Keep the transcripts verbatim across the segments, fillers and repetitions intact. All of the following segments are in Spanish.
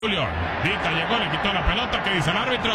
Julio, Dita llegó, le quitó la pelota. ¿Qué dice el árbitro?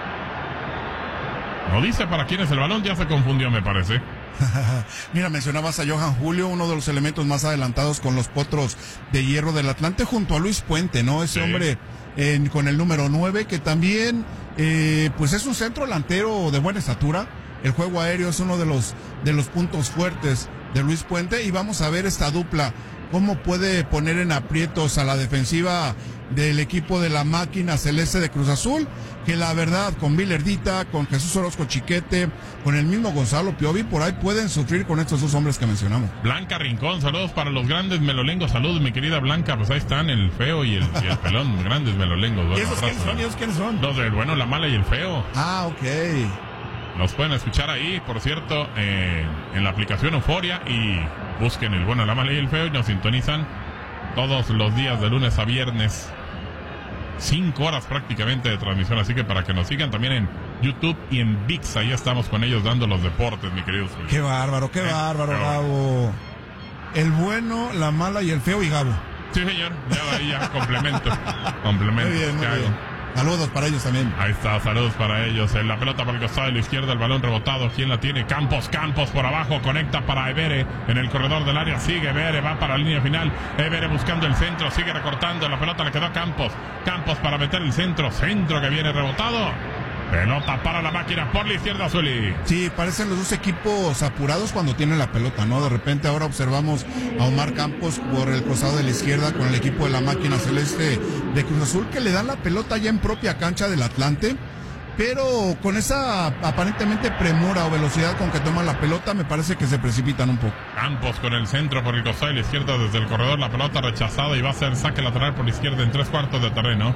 No dice para quién es el balón, ya se confundió, me parece. Mira, mencionabas a Johan Julio, uno de los elementos más adelantados con los Potros de Hierro del Atlante, junto a Luis Puente, ¿no? Ese sí. hombre eh, con el número nueve, que también, eh, pues es un centro delantero de buena estatura. El juego aéreo es uno de los, de los puntos fuertes de Luis Puente, y vamos a ver esta dupla, cómo puede poner en aprietos a la defensiva del equipo de la máquina celeste de Cruz Azul, que la verdad, con Vilardita, con Jesús Orozco Chiquete, con el mismo Gonzalo Piovi, por ahí pueden sufrir con estos dos hombres que mencionamos. Blanca Rincón, saludos para los grandes melolengos. Saludos, mi querida Blanca. Pues ahí están el feo y el, y el pelón, grandes melolengos. Bueno, ¿Y esos quiénes son? ¿Y esos quiénes son? Los del bueno, la mala y el feo. Ah, ok. Nos pueden escuchar ahí, por cierto, eh, en la aplicación Euforia, y busquen el bueno, la mala y el feo, y nos sintonizan todos los días de lunes a viernes. Cinco horas prácticamente de transmisión, así que para que nos sigan también en YouTube y en ViX, ahí estamos con ellos dando los deportes, mi querido Julio. Qué bárbaro, qué eh, bárbaro, pero... Gabo. El bueno, la mala y el feo y Gabo. Sí, señor, ya ahí ya, complemento. Complemento. Muy bien, muy bien. Saludos para ellos también. Ahí está, saludos para ellos. En la pelota por el costado de la izquierda, el balón rebotado. ¿Quién la tiene? Campos, Campos por abajo, conecta para Evere. En el corredor del área sigue Evere, va para la línea final. Evere buscando el centro, sigue recortando. La pelota le quedó a Campos. Campos para meter el centro, centro que viene rebotado. Pelota para la máquina por la izquierda, Zuli. Sí, parecen los dos equipos apurados cuando tienen la pelota, ¿no? De repente ahora observamos a Omar Campos por el costado de la izquierda con el equipo de la máquina celeste de Cruz Azul, que le dan la pelota ya en propia cancha del Atlante, pero con esa aparentemente premura o velocidad con que toman la pelota, me parece que se precipitan un poco. Campos con el centro por el costado de la izquierda desde el corredor, la pelota rechazada y va a ser saque lateral por la izquierda en tres cuartos de terreno.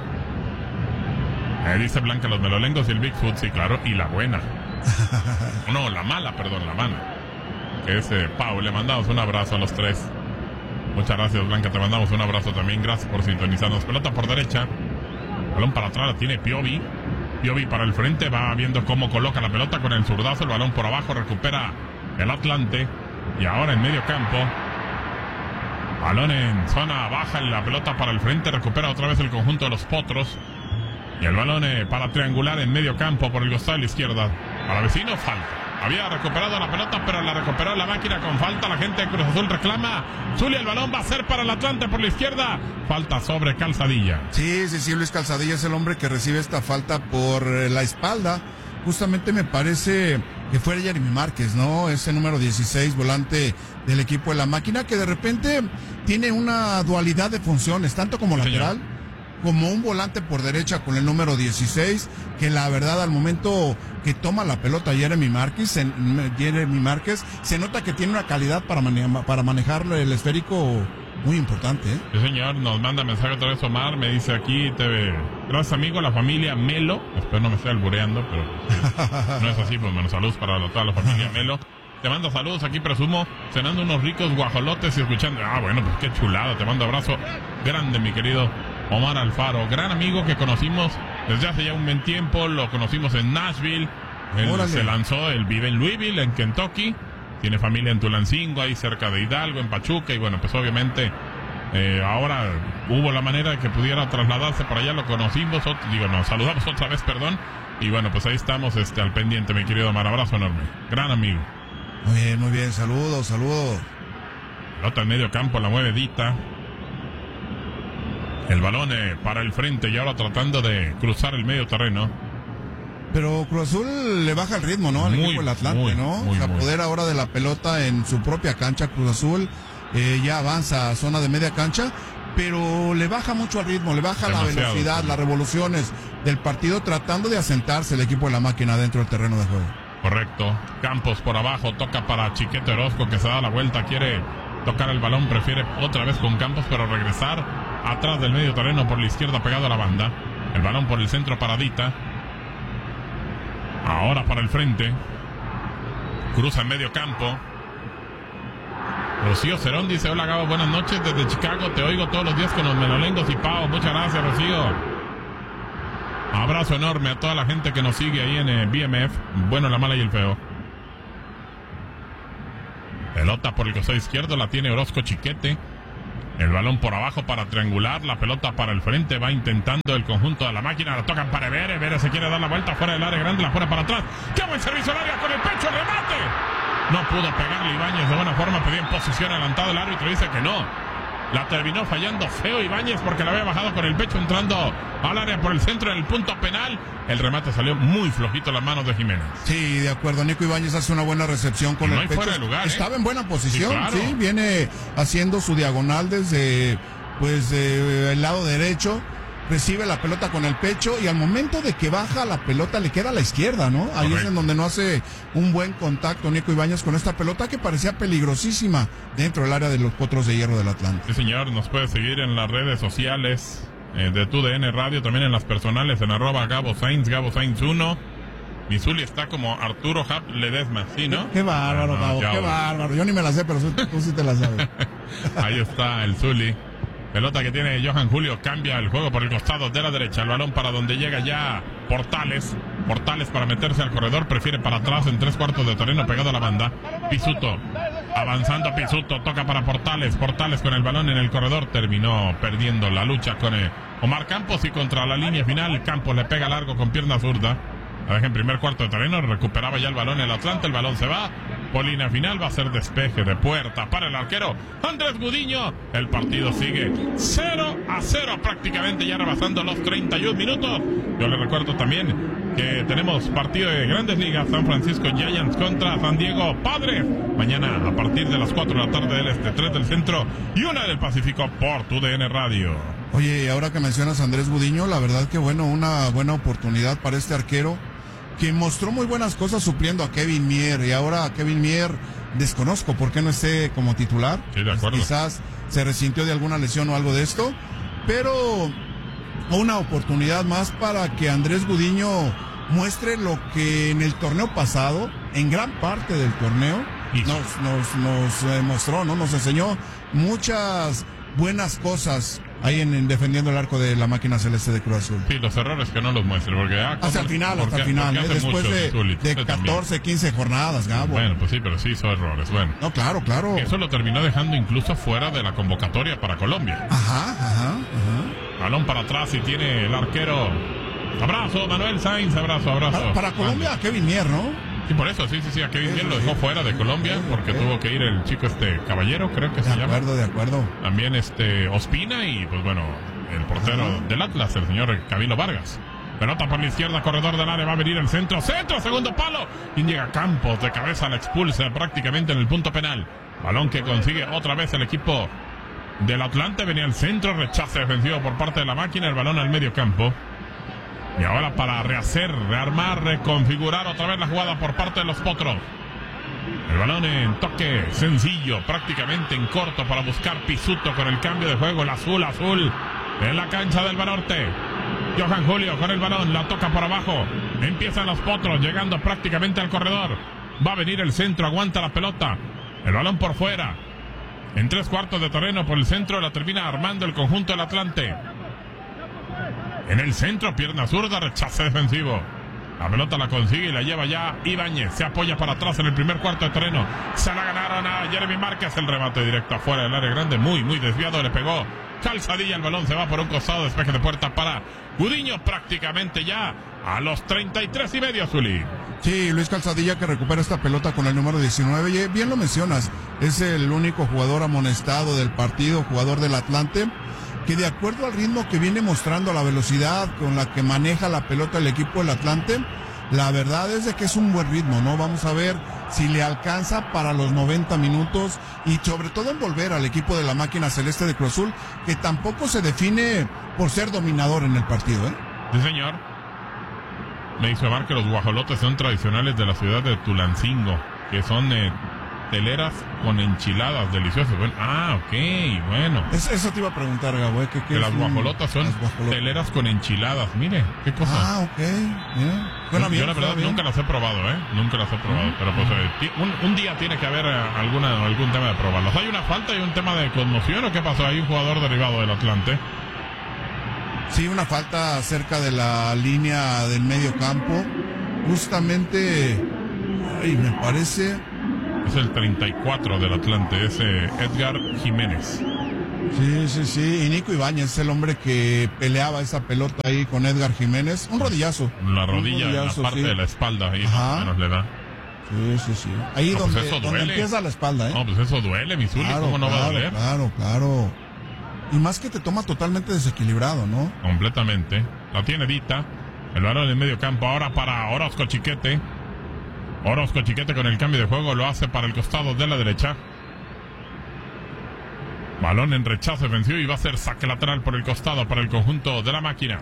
Eh, dice Blanca, los melolengos y el Bigfoot, sí, claro, y la buena. No, la mala, perdón, la mala. Que es eh, Pau, le mandamos un abrazo a los tres. Muchas gracias, Blanca, te mandamos un abrazo también, gracias por sintonizarnos. Pelota por derecha, balón para atrás, la tiene Piovi. Piovi para el frente, va viendo cómo coloca la pelota con el zurdazo, el balón por abajo, recupera el Atlante. Y ahora en medio campo, balón en zona baja, la pelota para el frente, recupera otra vez el conjunto de los Potros. Y el balón eh, para triangular en medio campo por el costado de la izquierda. Para vecino, falta. Había recuperado la pelota, pero la recuperó la máquina con falta. La gente de Cruz Azul reclama. Zulia, el balón va a ser para el Atlante por la izquierda. Falta sobre Calzadilla. Sí, sí, sí, Luis Calzadilla es el hombre que recibe esta falta por la espalda. Justamente me parece que fue Jeremy Márquez, ¿no? Ese número dieciséis, volante del equipo de la máquina, que de repente tiene una dualidad de funciones, tanto como sí, lateral, señor, como un volante por derecha con el número dieciséis, que la verdad al momento que toma la pelota Jeremy Márquez, en, Jeremy Márquez se nota que tiene una calidad para, mane para manejar el esférico muy importante, ¿eh? Sí, señor, nos manda mensaje otra vez Omar, me dice aquí, te ve. Gracias, amigo, la familia Melo, espero no me esté albureando, pero no es así, pues menos saludos para toda la familia Melo. Te mando saludos, aquí presumo, cenando unos ricos guajolotes y escuchando. Ah, bueno, pues qué chulada, te mando abrazo grande, mi querido Omar Alfaro, gran amigo que conocimos desde hace ya un buen tiempo, lo conocimos en Nashville, él se lanzó, él vive en Louisville, en Kentucky, tiene familia en Tulancingo, ahí cerca de Hidalgo, en Pachuca, y bueno, pues obviamente eh, ahora hubo la manera de que pudiera trasladarse por allá, lo conocimos, otro, digo, nos saludamos otra vez, perdón, y bueno, pues ahí estamos este, al pendiente, mi querido Omar, abrazo enorme, gran amigo. Muy bien, muy bien, saludos, saludos. Pelota en medio campo, la mueve Dita. El balón eh, para el frente y ahora tratando de cruzar el medio terreno. Pero Cruz Azul le baja el ritmo, ¿no? Al muy, equipo del Atlante, muy, ¿no? Muy, Se apodera ahora de la pelota en su propia cancha. Cruz Azul eh, ya avanza a zona de media cancha, pero le baja mucho al ritmo, le baja demasiado, la velocidad, sí, las revoluciones del partido, tratando de asentarse el equipo de la máquina dentro del terreno de juego. Correcto. Campos por abajo, toca para Chiquete Orozco, que se da la vuelta, quiere tocar el balón, prefiere otra vez con Campos, pero regresar atrás del medio terreno por la izquierda pegado a la banda. El balón por el centro para Dita. Ahora para el frente. Cruza en medio campo. Rocío Cerón dice: hola Gabo, buenas noches desde Chicago, te oigo todos los días con los melolengos y Pau. Muchas gracias, Rocío. Abrazo enorme a toda la gente que nos sigue ahí en eh, B M F. Bueno, la mala y el feo. Pelota por el costado izquierdo, la tiene Orozco Chiquete. El balón por abajo para triangular, la pelota para el frente, va intentando el conjunto de la máquina, la tocan para Evere, Evere se quiere dar la vuelta fuera del área grande, la fuera para atrás, ¡qué buen servicio al área con el pecho, el remate! No pudo pegarle Ibáñez de buena forma, pedía en posición adelantada, el árbitro dice que no. La terminó fallando feo Ibáñez porque la había bajado con el pecho entrando al área por el centro en el punto penal. El remate salió muy flojito en las manos de Jiménez. Sí, de acuerdo. Nico Ibáñez hace una buena recepción con y no el pecho. Fuera de lugar, Estaba ¿eh? en buena posición, sí, claro. sí, viene haciendo su diagonal desde pues eh, el lado derecho. Recibe la pelota con el pecho y al momento de que baja la pelota le queda a la izquierda, ¿no? Ahí Correcto. es en donde no hace un buen contacto Nico Ibáñez con esta pelota que parecía peligrosísima dentro del área de los Potros de Hierro del Atlante. Sí, señor, nos puede seguir en las redes sociales eh, de Tu D N Radio, también en las personales, en arroba Gabo Sainz, Gabo Sainz uno. Mi Zuli está como Arturo Hap Ledesma, ¿sí, no? Qué bárbaro, Ah, no, Gabo, qué qué bárbaro. Yo ni me la sé, pero tú sí te la sabes. Ahí está el Zuli. Pelota que tiene Johan Julio, cambia el juego por el costado de la derecha, el balón para donde llega ya Portales, Portales para meterse al corredor, prefiere para atrás en tres cuartos de terreno pegado a la banda, Pisuto, avanzando Pisuto, toca para Portales, Portales con el balón en el corredor, terminó perdiendo la lucha con eh, Omar Campos y contra la línea final, Campos le pega largo con pierna zurda, la deja en primer cuarto de terreno, recuperaba ya el balón el Atlante, el balón se va, por línea final va a ser despeje de puerta para el arquero Andrés Gudiño. El partido sigue cero a cero prácticamente ya rebasando los treinta y un minutos. Yo le recuerdo también que tenemos partido de Grandes Ligas, San Francisco Giants contra San Diego Padres. Mañana a partir de las cuatro de la tarde del este, tres del centro y una del Pacífico por Tu D N Radio. Oye, y ahora que mencionas a Andrés Gudiño, la verdad que bueno, una buena oportunidad para este arquero que mostró muy buenas cosas supliendo a Kevin Mier, y ahora a Kevin Mier desconozco por qué no esté como titular. Sí, de acuerdo. Quizás se resintió de alguna lesión o algo de esto, pero una oportunidad más para que Andrés Gudiño muestre lo que en el torneo pasado, en gran parte del torneo, Hizo. nos, nos, nos eh, mostró, ¿no? Nos enseñó muchas buenas cosas ahí en, en defendiendo el arco de la máquina celeste de Cruz Azul. Sí, los errores que no los muestre, porque ah, hasta el final, hasta el final, ¿eh? Después de, de catorce, quince jornadas, Gabo. Bueno, pues sí, pero sí hizo errores, bueno. No, claro, claro. Eso lo terminó dejando incluso fuera de la convocatoria para Colombia. Ajá, ajá, ajá. Balón para atrás y tiene el arquero. Abrazo, Manuel Sainz, abrazo, abrazo. Para, para Colombia, Kevin Mier, ¿no? Sí, por eso, sí, sí, sí, a Kevin Mier lo dejó fuera de Colombia porque tuvo que ir el chico este Caballero, creo que se llama. De acuerdo, de acuerdo. También este Ospina y pues bueno, el portero Ajá. del Atlas, el señor Camilo Vargas. Pelota por la izquierda, corredor del área, va a venir el centro, centro, segundo palo. Y llega Campos, de cabeza la expulsa prácticamente en el punto penal. Balón que consigue otra vez el equipo del Atlante, venía el centro, rechace defensivo por parte de la máquina, el balón al medio campo. Y ahora para rehacer, rearmar, reconfigurar otra vez la jugada por parte de los Potros. El balón en toque sencillo, prácticamente en corto para buscar Pisuto con el cambio de juego, el azul, azul en la cancha del Banorte. Johan Julio con el balón, la toca por abajo. Empiezan los Potros, llegando prácticamente al corredor. Va a venir el centro, aguanta la pelota. El balón por fuera. En tres cuartos de terreno por el centro, la termina armando el conjunto del Atlante. En el centro, pierna zurda, rechace defensivo. La pelota la consigue y la lleva ya Ibáñez. Se apoya para atrás en el primer cuarto de terreno. Se la ganaron a Jeremy Márquez. El remate directo afuera del área grande. Muy, muy desviado. Le pegó Calzadilla. El balón se va por un costado. Despeje de puerta para Gudiño. Prácticamente ya a los treinta y tres y medio, Zuli. Sí, Luis Calzadilla que recupera esta pelota con el número diecinueve. Y bien lo mencionas. Es el único jugador amonestado del partido, jugador del Atlante, que de acuerdo al ritmo que viene mostrando, la velocidad con la que maneja la pelota el equipo del Atlante, la verdad es de que es un buen ritmo, ¿no? Vamos a ver si le alcanza para los noventa minutos y sobre todo envolver al equipo de la máquina celeste de Cruz Azul, que tampoco se define por ser dominador en el partido, ¿eh? Sí, señor. Me dice Omar que los guajolotes son tradicionales de la ciudad de Tulancingo, que son eh, teleras con enchiladas deliciosas. Bueno, ah, ok, bueno. Es, eso te iba a preguntar, Gabo, ¿eh? ¿Qué, qué Que las un- guajolotas son las guajolotas? teleras con enchiladas. Mire, qué cosa. Ah, ok. Mira. Suena Yo, bien, yo la verdad suena bien. nunca las he probado, ¿eh? Nunca las he probado. Pero pues eh, ti- un, un día tiene que haber eh, alguna, algún tema de probarlas. ¿Hay una falta y un tema de conmoción o qué pasó? Hay un jugador derivado del Atlante. Sí, una falta cerca de la línea del medio campo. Justamente, ay, me parece. Es el treinta y cuatro del Atlante, es eh, Edgar Jiménez. Sí, sí, sí. Y Nico Ibáñez es el hombre que peleaba esa pelota ahí con Edgar Jiménez. Un rodillazo. La rodilla, en la parte sí. de la espalda, ahí más o menos le da. Sí, sí, sí. Ahí no, donde, pues donde empieza la espalda, ¿eh? No, pues eso duele, mi Zuli, claro, ¿cómo no claro, va a doler? Claro, claro. Y más que te toma totalmente desequilibrado, ¿no? Completamente. La tiene Dita. El balón en medio campo ahora para Orozco Chiquete. Orozco Chiquete con el cambio de juego lo hace para el costado de la derecha. Balón en rechazo defensivo y va a ser saque lateral por el costado para el conjunto de la máquina.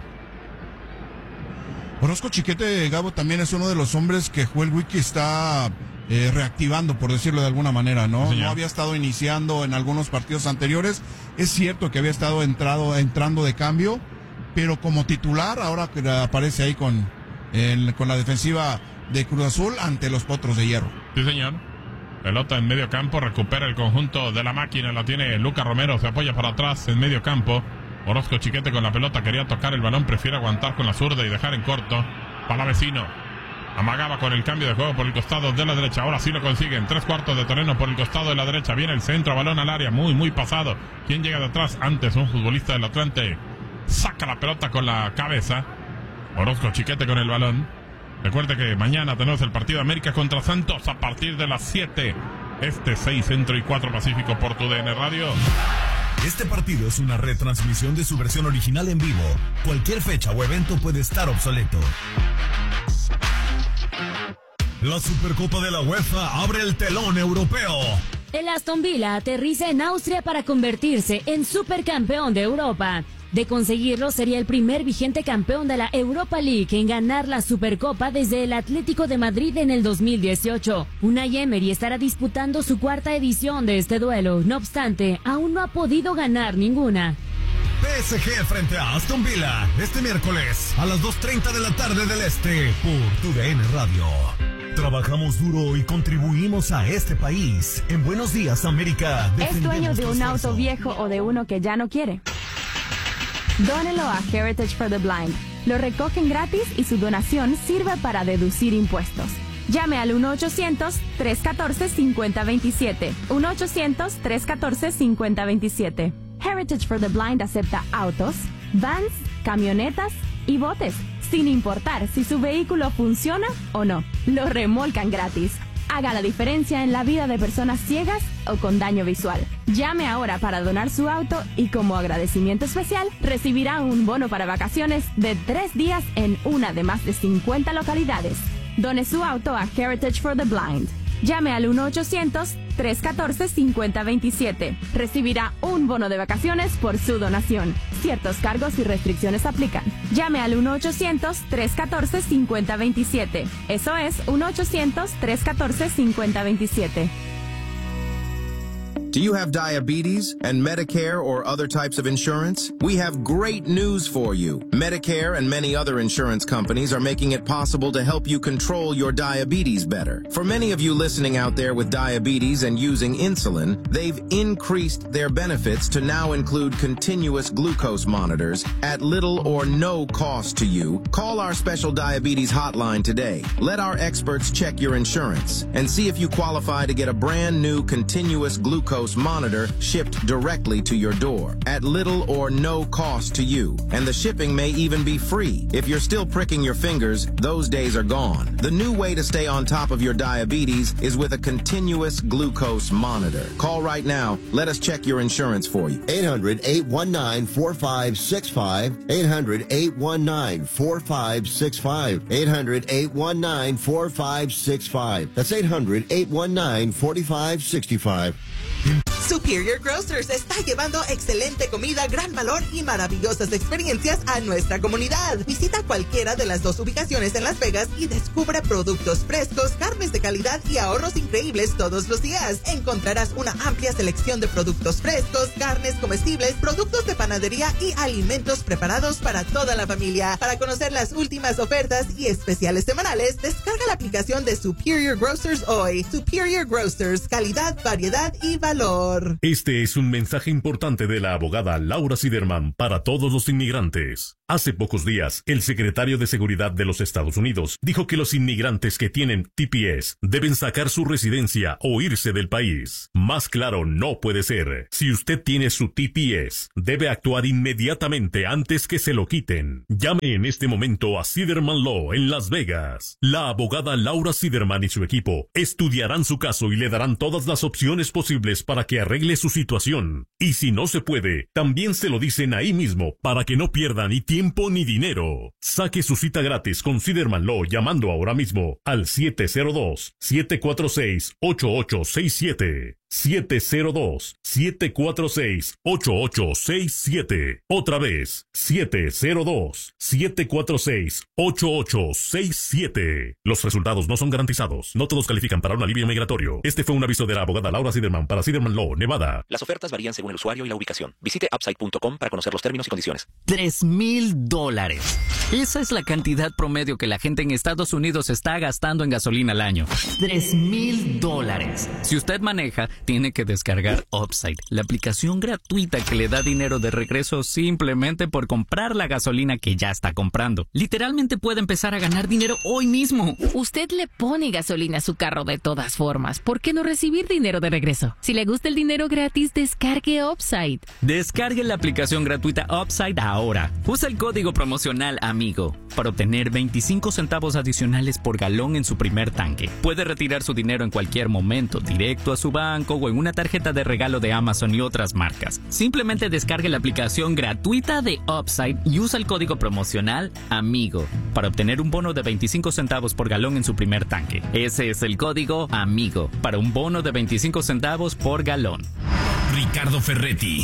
Orozco Chiquete, Gabo, también es uno de los hombres que Joel Wiki está eh, reactivando, por decirlo de alguna manera, ¿no? Sí, no había estado iniciando en algunos partidos anteriores. Es cierto que había estado entrado, entrando de cambio, pero como titular, ahora que aparece ahí con, el, con la defensiva de Cruz Azul ante los Potros de Hierro. Sí, señor. Pelota en medio campo, recupera el conjunto de la máquina, la tiene Lucas Romero, se apoya para atrás en medio campo. Orozco Chiquete con la pelota, quería tocar el balón, prefiere aguantar con la zurda y dejar en corto. Palavecino amagaba con el cambio de juego por el costado de la derecha, ahora sí lo consiguen. Tres cuartos de terreno por el costado de la derecha, viene el centro, balón al área, muy, muy pasado. ¿Quién llega de atrás? Antes un futbolista del Atlante saca la pelota con la cabeza. Orozco Chiquete con el balón. Recuerde que mañana tenemos el partido América contra Santos a partir de las siete. Este seis Centro y cuatro Pacífico por tu D N Radio. Este partido es una retransmisión de su versión original en vivo. Cualquier fecha o evento puede estar obsoleto. La Supercopa de la UEFA abre el telón europeo. El Aston Villa aterriza en Austria para convertirse en supercampeón de Europa. De conseguirlo, sería el primer vigente campeón de la Europa League en ganar la Supercopa desde el Atlético de Madrid en el dos mil dieciocho. Unai Emery estará disputando su cuarta edición de este duelo. No obstante, aún no ha podido ganar ninguna. P S G frente a Aston Villa, este miércoles a las dos treinta de la tarde del Este, por tu D N Radio. Trabajamos duro y contribuimos a este país. En Buenos Días, América. ¿Es dueño de un auto viejo o de uno que ya no quiere? Dónelo a Heritage for the Blind. Lo recogen gratis y su donación sirve para deducir impuestos. Llame al uno ochocientos, tres uno cuatro, cinco cero dos siete. uno ochocientos, tres uno cuatro, cinco cero dos siete. Heritage for the Blind acepta autos, vans, camionetas y botes, sin importar si su vehículo funciona o no. Lo remolcan gratis. Haga la diferencia en la vida de personas ciegas o con daño visual. Llame ahora para donar su auto y como agradecimiento especial recibirá un bono para vacaciones de tres días en una de más de cincuenta localidades. Done su auto a Heritage for the Blind. Llame al uno ochocientos, tres uno cuatro, cinco cero dos siete. Recibirá un bono de vacaciones por su donación. Ciertos cargos y restricciones aplican. Llame al uno ochocientos, tres uno cuatro, cinco cero dos siete. Eso es uno ochocientos, tres uno cuatro, cinco cero dos siete. Do you have diabetes and Medicare or other types of insurance? We have great news for you. Medicare and many other insurance companies are making it possible to help you control your diabetes better. For many of you listening out there with diabetes and using insulin, they've increased their benefits to now include continuous glucose monitors at little or no cost to you. Call our special diabetes hotline today. Let our experts check your insurance and see if you qualify to get a brand new continuous glucose monitor shipped directly to your door at little or no cost to you. And the shipping may even be free. If you're still pricking your fingers, those days are gone. The new way to stay on top of your diabetes is with a continuous glucose monitor. Call right now. Let us check your insurance for you. eight hundred, eight one nine, four five six five. eight hundred, eight one nine, four five six five. eight hundred, eight one nine, four five six five. That's eight hundred, eight one nine, four five six five. Superior Grocers está llevando excelente comida, gran valor y maravillosas experiencias a nuestra comunidad. Visita cualquiera de las dos ubicaciones en Las Vegas y descubre productos frescos, carnes de calidad y ahorros increíbles todos los días. Encontrarás una amplia selección de productos frescos, carnes comestibles, productos de panadería y alimentos preparados para toda la familia. Para conocer las últimas ofertas y especiales semanales, descarga la aplicación de Superior Grocers hoy. Superior Grocers, calidad, variedad y valor. Salvador. Este es un mensaje importante de la abogada Laura Siderman para todos los inmigrantes. Hace pocos días, el secretario de Seguridad de los Estados Unidos dijo que los inmigrantes que tienen T P S deben sacar su residencia o irse del país. Más claro no puede ser. Si usted tiene su T P S, debe actuar inmediatamente antes que se lo quiten. Llame en este momento a Siderman Law en Las Vegas. La abogada Laura Siderman y su equipo estudiarán su caso y le darán todas las opciones posibles para que arregle su situación. Y si no se puede, también se lo dicen ahí mismo para que no pierda ni tiempo ni dinero. Saque su cita gratis con Siderman Law llamando ahora mismo al siete cero dos, siete cuatro seis, ocho ocho seis siete. siete cero dos, siete cuatro seis, ocho ocho seis siete. Otra vez, siete cero dos, siete cuatro seis, ocho ocho seis siete. Los resultados no son garantizados. No todos califican para un alivio migratorio. Este fue un aviso de la abogada Laura Siderman para Siderman Law, Nevada. Las ofertas varían según el usuario y la ubicación. Visite upside punto com para conocer los términos y condiciones. Tres mil dólares. Esa es la cantidad promedio que la gente en Estados Unidos está gastando en gasolina al año. Tres mil dólares. Si usted maneja, tiene que descargar Upside, la aplicación gratuita que le da dinero de regreso simplemente por comprar la gasolina que ya está comprando. Literalmente puede empezar a ganar dinero hoy mismo. Usted le pone gasolina a su carro de todas formas. ¿Por qué no recibir dinero de regreso? Si le gusta el dinero gratis, descargue Upside. Descargue la aplicación gratuita Upside ahora. Usa el código promocional AMIGO para obtener veinticinco centavos adicionales por galón en su primer tanque. Puede retirar su dinero en cualquier momento, directo a su banco o en una tarjeta de regalo de Amazon y otras marcas. Simplemente descargue la aplicación gratuita de Upside y usa el código promocional AMIGO para obtener un bono de veinticinco centavos por galón en su primer tanque. Ese es el código AMIGO para un bono de veinticinco centavos por galón. Ricardo Ferretti,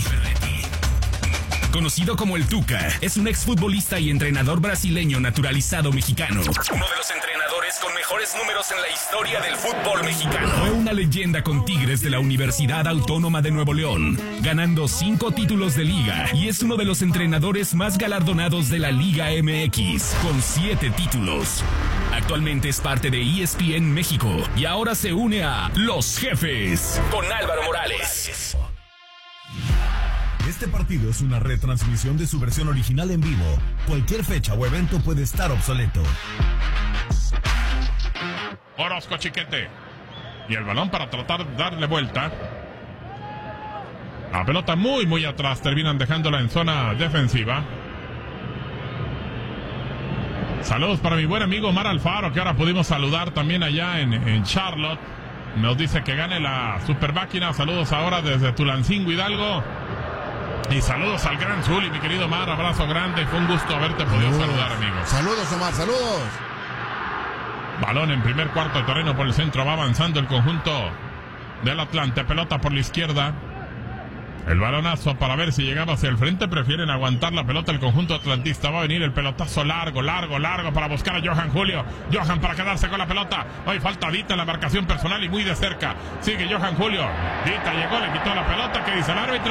conocido como el Tuca, es un exfutbolista y entrenador brasileño naturalizado mexicano. Uno de los entrenadores con mejores números en la historia del fútbol mexicano. Fue una leyenda con Tigres de la Universidad Autónoma de Nuevo León, ganando cinco títulos de liga, y es uno de los entrenadores más galardonados de la Liga M X, con siete títulos. Actualmente es parte de E S P N México y ahora se une a Los Jefes con Álvaro Morales. Este partido es una retransmisión de su versión original en vivo. Cualquier fecha o evento puede estar obsoleto. Orozco Chiquete. Y el balón para tratar de darle vuelta. La pelota muy, muy atrás. Terminan dejándola en zona defensiva. Saludos para mi buen amigo Omar Alfaro, que ahora pudimos saludar también allá en, en Charlotte. Nos dice que gane la Super Máquina. Saludos ahora desde Tulancingo, Hidalgo. Y saludos al gran Zuli, mi querido Omar. Abrazo grande. Fue un gusto haberte podido saludos. saludar, amigo. Saludos, Omar. Saludos. Balón en primer cuarto de terreno por el centro. Va avanzando el conjunto del Atlante. Pelota por la izquierda. El balonazo para ver si llegaba hacia el frente. Prefieren aguantar la pelota el conjunto atlantista. Va a venir el pelotazo largo, largo, largo para buscar a Johan Julio. Johan para quedarse con la pelota. Hoy falta Dita en la marcación personal y muy de cerca. Sigue Johan Julio. Dita llegó, le quitó la pelota. ¿Qué dice el árbitro?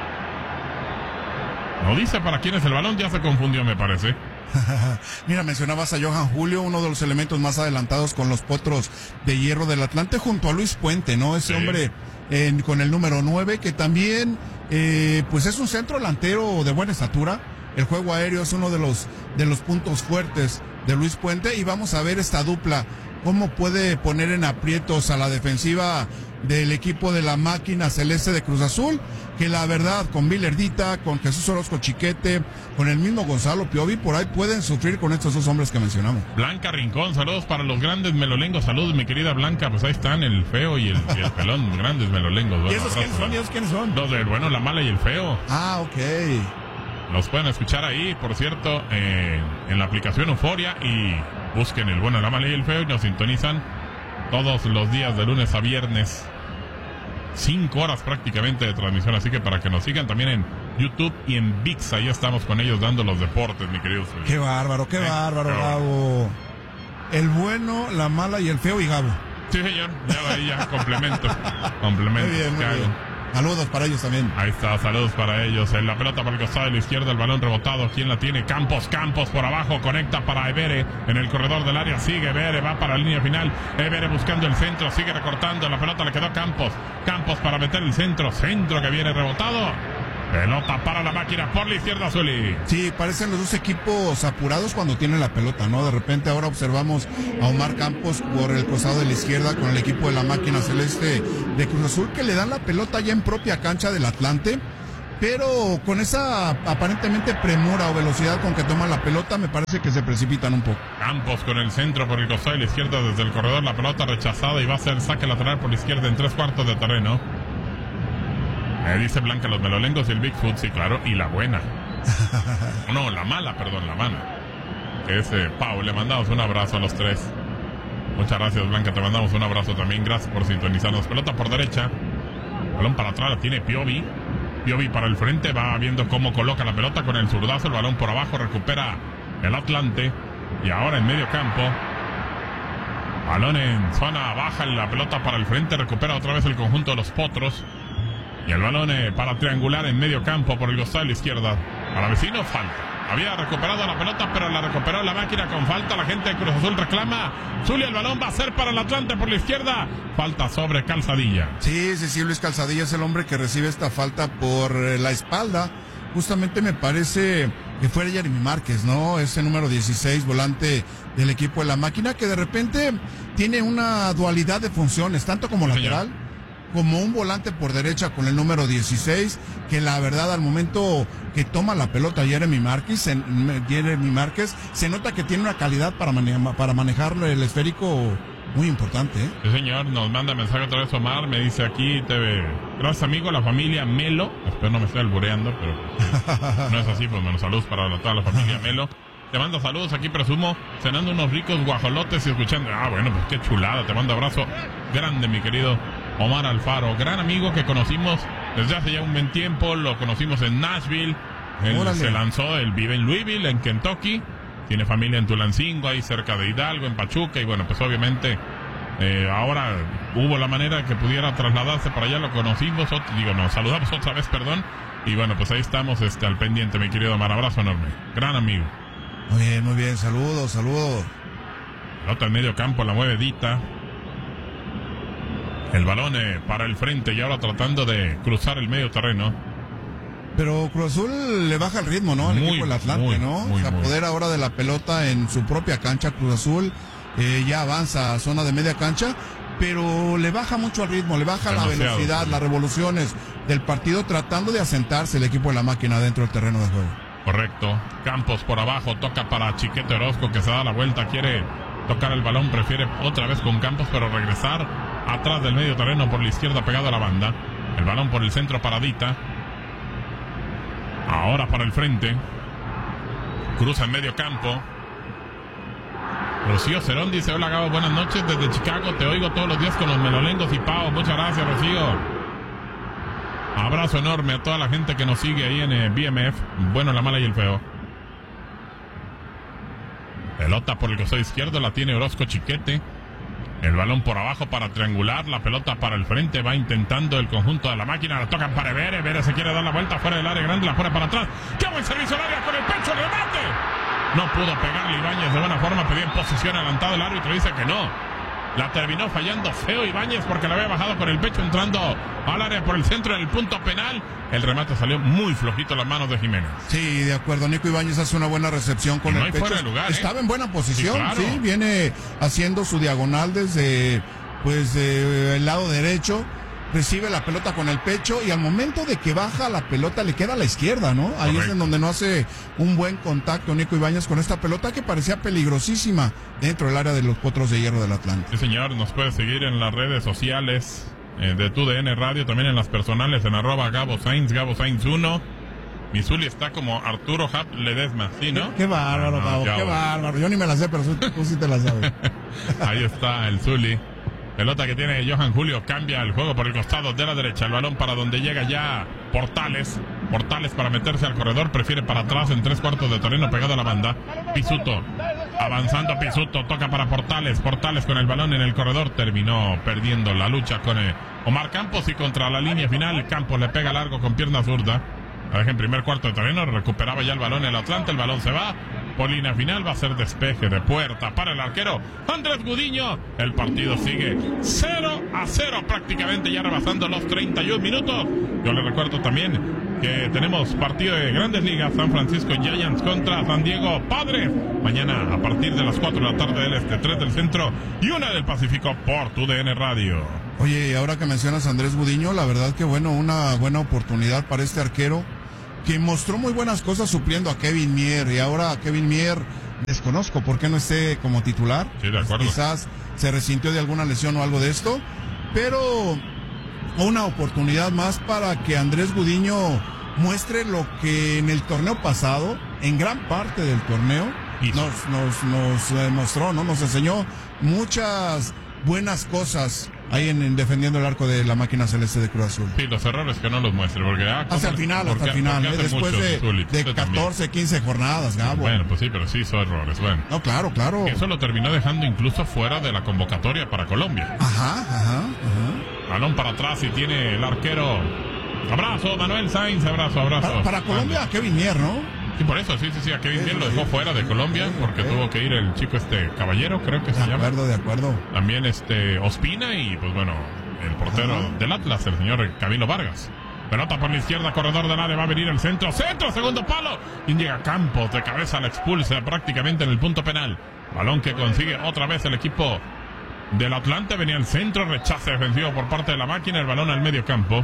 No dice para quién es el balón. Ya se confundió, me parece. Mira, mencionabas a Johan Julio, uno de los elementos más adelantados con los Potros de Hierro del Atlante, junto a Luis Puente, ¿no? Ese sí. hombre eh, con el número nueve, que también eh, pues es un centro delantero de buena estatura. El juego aéreo es uno de los, de los puntos fuertes de Luis Puente, y vamos a ver esta dupla, cómo puede poner en aprietos a la defensiva del equipo de la Máquina Celeste de Cruz Azul, que la verdad, con Villardita, con Jesús Orozco Chiquete, con el mismo Gonzalo Piovi, por ahí pueden sufrir con estos dos hombres que mencionamos. Blanca Rincón, saludos para los grandes melolengos. Saludos, mi querida Blanca. Pues ahí están el feo y el, y el pelón, grandes melolengos. Bueno, ¿Y esos quiénes son? ¿Y esos quiénes son? Los de, bueno, la mala y el feo. Ah, ok. Los pueden escuchar ahí, por cierto, eh, en la aplicación Euforia, y busquen el bueno, la mala y el feo, y nos sintonizan todos los días de lunes a viernes. Cinco horas prácticamente de transmisión, así que para que nos sigan también en YouTube y en ViX, ahí estamos con ellos dando los deportes, mi querido. Qué bárbaro, qué eh, bárbaro, pero... Gabo. El bueno, la mala y el feo y Gabo. Sí, señor, ya ahí ya, complemento. Complemento. Muy bien, muy bien. Saludos para ellos también. Ahí está, saludos para ellos. En la pelota por el costado de la izquierda, el balón rebotado. ¿Quién la tiene? Campos, Campos por abajo, conecta para Evere. En el corredor del área sigue Evere, va para la línea final. Evere buscando el centro, sigue recortando. La pelota le quedó a Campos. Campos para meter el centro, centro que viene rebotado. Pelota para la máquina por la izquierda, Zuli. Sí, parecen los dos equipos apurados cuando tienen la pelota, ¿no? De repente ahora observamos a Omar Campos por el costado de la izquierda con el equipo de la máquina celeste de Cruz Azul, que le dan la pelota ya en propia cancha del Atlante, pero con esa aparentemente premura o velocidad con que toman la pelota, me parece que se precipitan un poco. Campos con el centro por el costado de la izquierda desde el corredor, la pelota rechazada y va a ser saque lateral por la izquierda en tres cuartos de terreno. Eh, dice Blanca, los melolengos y el Bigfoot, sí, claro, y la buena. No, la mala, perdón, la mala. Que es eh, Pau, le mandamos un abrazo a los tres. Muchas gracias, Blanca, te mandamos un abrazo también, gracias por sintonizarnos. Pelota por derecha, balón para atrás, la tiene Piovi. Piovi para el frente, va viendo cómo coloca la pelota con el zurdazo, el balón por abajo, recupera el Atlante. Y ahora en medio campo, balón en zona baja, la pelota para el frente, recupera otra vez el conjunto de los Potros. Y el balón eh, para triangular en medio campo por el costado de la izquierda. Para Vecino, falta. Había recuperado la pelota, pero la recuperó la máquina con falta. La gente de Cruz Azul reclama. Zulia, el balón va a ser para el Atlante por la izquierda. Falta sobre Calzadilla. Sí, sí, sí, Luis Calzadilla es el hombre que recibe esta falta por eh, la espalda. Justamente me parece que fue Jeremy Márquez, ¿no? Ese número dieciséis, volante del equipo de la máquina, que de repente tiene una dualidad de funciones, tanto como sí, lateral, señor, como un volante por derecha con el número dieciséis, que la verdad al momento que toma la pelota Jeremy Márquez, se, Jeremy Márquez, se nota que tiene una calidad para, mane para manejar el esférico muy importante, ¿eh? Sí, señor, nos manda mensaje otra vez Omar, me dice aquí, te ve. Gracias, amigo, la familia Melo. Espero no me esté albureando, pero pues, no es así, pues menos saludos para la, toda la familia Melo. Te mando saludos, aquí presumo, cenando unos ricos guajolotes y escuchando. Ah, bueno, pues qué chulada, te mando abrazo grande, mi querido Omar Alfaro, gran amigo que conocimos desde hace ya un buen tiempo, lo conocimos en Nashville, él se lanzó, él vive en Louisville, en Kentucky, tiene familia en Tulancingo, ahí cerca de Hidalgo, en Pachuca, y bueno, pues obviamente eh, ahora hubo la manera de que pudiera trasladarse para allá, lo conocimos, otro, digo, nos saludamos otra vez, perdón, y bueno, pues ahí estamos este, al pendiente, mi querido Omar, abrazo enorme, gran amigo. Muy bien, muy bien, saludos, saludos. Pelota en medio campo, la mueve Dita. El balón eh, para el frente y ahora tratando de cruzar el medio terreno. Pero Cruz Azul le baja el ritmo, ¿no? El muy, equipo del Atlante, muy, ¿no? Muy, Se apodera ahora de la pelota en su propia cancha. Cruz Azul eh, ya avanza a zona de media cancha, pero le baja mucho el ritmo, le baja demasiado, la velocidad, sí, las revoluciones del partido, tratando de asentarse el equipo de la máquina dentro del terreno de juego. Correcto. Campos por abajo, toca para Chiquete Orozco, que se da la vuelta, quiere tocar el balón, prefiere otra vez con Campos, pero regresar atrás del medio terreno por la izquierda pegado a la banda. El balón por el centro para Dita. Ahora para el frente. Cruza en medio campo. Rocío Cerón dice: hola Gabo, buenas noches desde Chicago, te oigo todos los días con los melolengos y Pau. Muchas gracias, Rocío. Abrazo enorme a toda la gente que nos sigue ahí en eh, B M F. Bueno, la mala y el feo. Pelota por el costado izquierdo, la tiene Orozco Chiquete. El balón por abajo para triangular, la pelota para el frente, va intentando el conjunto de la máquina, la tocan para Evere, Evere se quiere dar la vuelta fuera del área grande, la pone para atrás. ¡Qué buen servicio al área con el pecho, el remate! No pudo pegarle Ibáñez de buena forma, pedía en posición adelantado, el árbitro dice que no. La terminó fallando feo Ibáñez porque la había bajado con el pecho entrando al área por el centro en el punto penal. El remate salió muy flojito en las manos de Jiménez. Sí, de acuerdo. Nico Ibáñez hace una buena recepción con y no el pecho. Fuera de lugar, Estaba ¿eh? en buena posición, sí, claro. sí, viene haciendo su diagonal desde pues de, el lado derecho. Recibe la pelota con el pecho y al momento de que baja la pelota le queda a la izquierda, ¿no? Ahí Correcto. Es en donde no hace un buen contacto Nico Ibáñez con esta pelota que parecía peligrosísima dentro del área de los Potros de Hierro del Atlante. Sí, señor, nos puede seguir en las redes sociales eh, de Tu D N Radio, también en las personales en arroba Gabo Sainz, Gabo Sainz uno. Mi Zuli está como Arturo Hap Ledesma, ¿sí, no? Qué, qué bárbaro, Gabo, qué bueno. bárbaro. Yo ni me la sé, pero tú sí te la sabes. Ahí está el Zuli. Pelota que tiene Johan Julio, cambia el juego por el costado de la derecha, el balón para donde llega ya Portales, Portales para meterse al corredor, prefiere para atrás en tres cuartos de terreno pegado a la banda. Pisuto Avanzando Pisuto, toca para Portales. Portales con el balón en el corredor. Terminó perdiendo la lucha con eh, Omar Campos y contra la línea final. Campos le pega largo con pierna zurda. La deja en primer cuarto de terreno. Recuperaba ya el balón el Atlante. El balón se va. Por línea final va a ser despeje de puerta para el arquero Andrés Gudiño. El partido sigue cero a cero prácticamente, ya rebasando los treinta y un minutos. Yo le recuerdo también que tenemos partido de Grandes Ligas, San Francisco Giants contra San Diego Padres. Mañana a partir de las cuatro de la tarde del este, tres del centro y una del Pacífico por tu D N Radio. Oye, y ahora que mencionas a Andrés Gudiño, la verdad que bueno, una buena oportunidad para este arquero que mostró muy buenas cosas supliendo a Kevin Mier, y ahora Kevin Mier desconozco por qué no esté como titular. Sí, de acuerdo. Quizás se resintió de alguna lesión o algo de esto, pero una oportunidad más para que Andrés Gudiño muestre lo que en el torneo pasado, en gran parte del torneo, nos, nos, nos eh, mostró, ¿no? Nos enseñó muchas buenas cosas ahí en, en defendiendo el arco de la máquina celeste de Cruz Azul. Sí, los errores que no los muestre, porque ah, hasta el final, hasta el final, ¿eh? Después de, Zuli, de catorce, quince jornadas, Gabo. Bueno, pues sí, pero sí hizo errores, bueno. No, claro, claro. Eso lo terminó dejando incluso fuera de la convocatoria para Colombia. Ajá, ajá, ajá. Balón para atrás y tiene el arquero. Abrazo, Manuel Sainz, abrazo, abrazo. Para, para Colombia, a Kevin Mier, ¿no? Sí, por eso, sí, sí, sí, a Kevin Mier lo dejó fuera de Colombia porque tuvo que ir el chico este Caballero, creo que se llama. De acuerdo, de acuerdo. También este Ospina y pues bueno, el portero Ajá. del Atlas, el señor Camilo Vargas. Pelota por la izquierda, corredor del área, va a venir el centro, centro, segundo palo. Y llega Campos, de cabeza la expulsa prácticamente en el punto penal. Balón que consigue otra vez el equipo del Atlante, venía el centro, rechace defensivo por parte de la máquina, el balón al medio campo.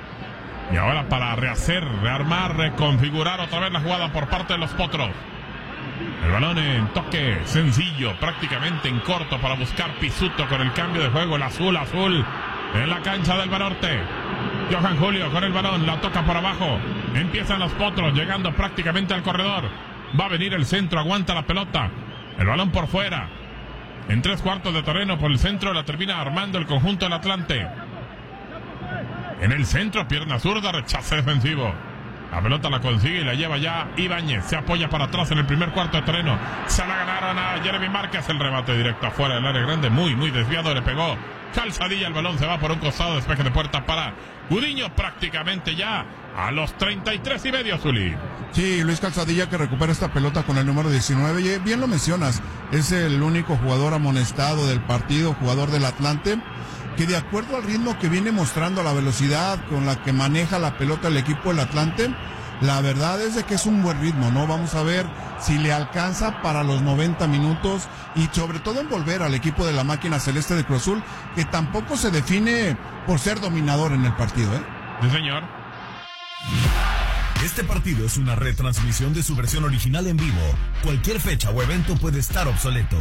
Y ahora para rehacer, rearmar, reconfigurar otra vez la jugada por parte de los Potros. El balón en toque sencillo, prácticamente en corto para buscar Pisuto con el cambio de juego, el azul, azul en la cancha del Banorte. Johan Julio con el balón, la toca por abajo. Empiezan los Potros, llegando prácticamente al corredor. Va a venir el centro, aguanta la pelota. El balón por fuera. En tres cuartos de terreno por el centro, la termina armando el conjunto del Atlante. En el centro, pierna zurda, rechace defensivo. La pelota la consigue y la lleva ya Ibáñez. Se apoya para atrás en el primer cuarto de terreno. Se la ganaron a Jeremy Márquez. El remate directo afuera del área grande. Muy, muy desviado. Le pegó Calzadilla. El balón se va por un costado. Despeje de puerta para Gudiño. Prácticamente ya a los treinta y tres y medio, Zuli. Sí, Luis Calzadilla que recupera esta pelota con el número diecinueve. Y bien lo mencionas. Es el único jugador amonestado del partido. Jugador del Atlante, que de acuerdo al ritmo que viene mostrando, la velocidad con la que maneja la pelota el equipo del Atlante, la verdad es de que es un buen ritmo, ¿no? Vamos a ver si le alcanza para los noventa minutos y sobre todo envolver al equipo de la máquina celeste de Cruz Azul, que tampoco se define por ser dominador en el partido, ¿eh? Sí, señor. Este partido es una retransmisión de su versión original en vivo. Cualquier fecha o evento puede estar obsoleto.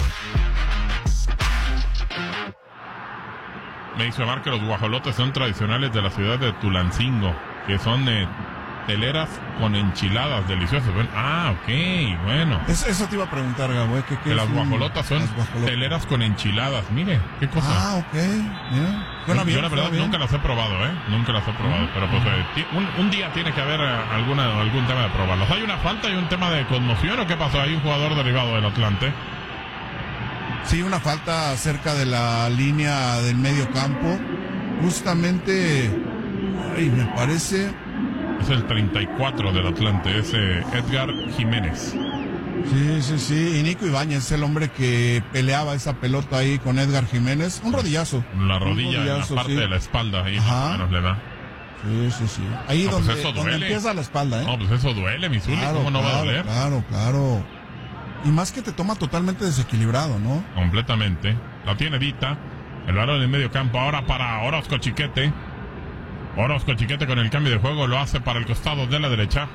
Me hizo llamar que los guajolotes son tradicionales de la ciudad de Tulancingo, que son eh, teleras con enchiladas deliciosas. Bueno, ah, ok, bueno. Es, eso te iba a preguntar, Gabo. ¿qué, qué que las guajolotas son guajolotas? Teleras con enchiladas. Mire, qué cosa. Ah, ok. Yeah. Bueno, yo, bien, yo la verdad nunca las he probado, ¿eh? Nunca las he probado. Uh-huh. Pero pues eh, un, un día tiene que haber eh, alguna, algún tema de probarlas. ¿Hay una falta y un tema de conmoción o qué pasó? Hay un jugador derivado del Atlante. Sí, una falta cerca de la línea del medio campo. Justamente, ay, me parece... Es el treinta y cuatro del Atlante, es eh, Edgar Jiménez. Sí, sí, sí. Y Nico Ibáñez es el hombre que peleaba esa pelota ahí con Edgar Jiménez. Un rodillazo. La rodilla rodillazo, en la parte sí. de la espalda, ahí más o menos le da. Sí, sí, sí. Ahí ah, donde, pues donde empieza la espalda, ¿eh? No, pues eso duele, mi Zuli, claro, ¿cómo no claro, va a doler? Claro, claro. Y más que te toma totalmente desequilibrado, ¿no? Completamente. La tiene Dita. El balón en medio campo ahora para Orozco Chiquete. Orozco Chiquete con el cambio de juego lo hace para el costado de la derecha.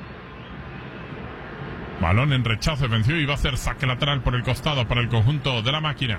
Balón en rechazo defensivo y va a ser saque lateral por el costado para el conjunto de la máquina.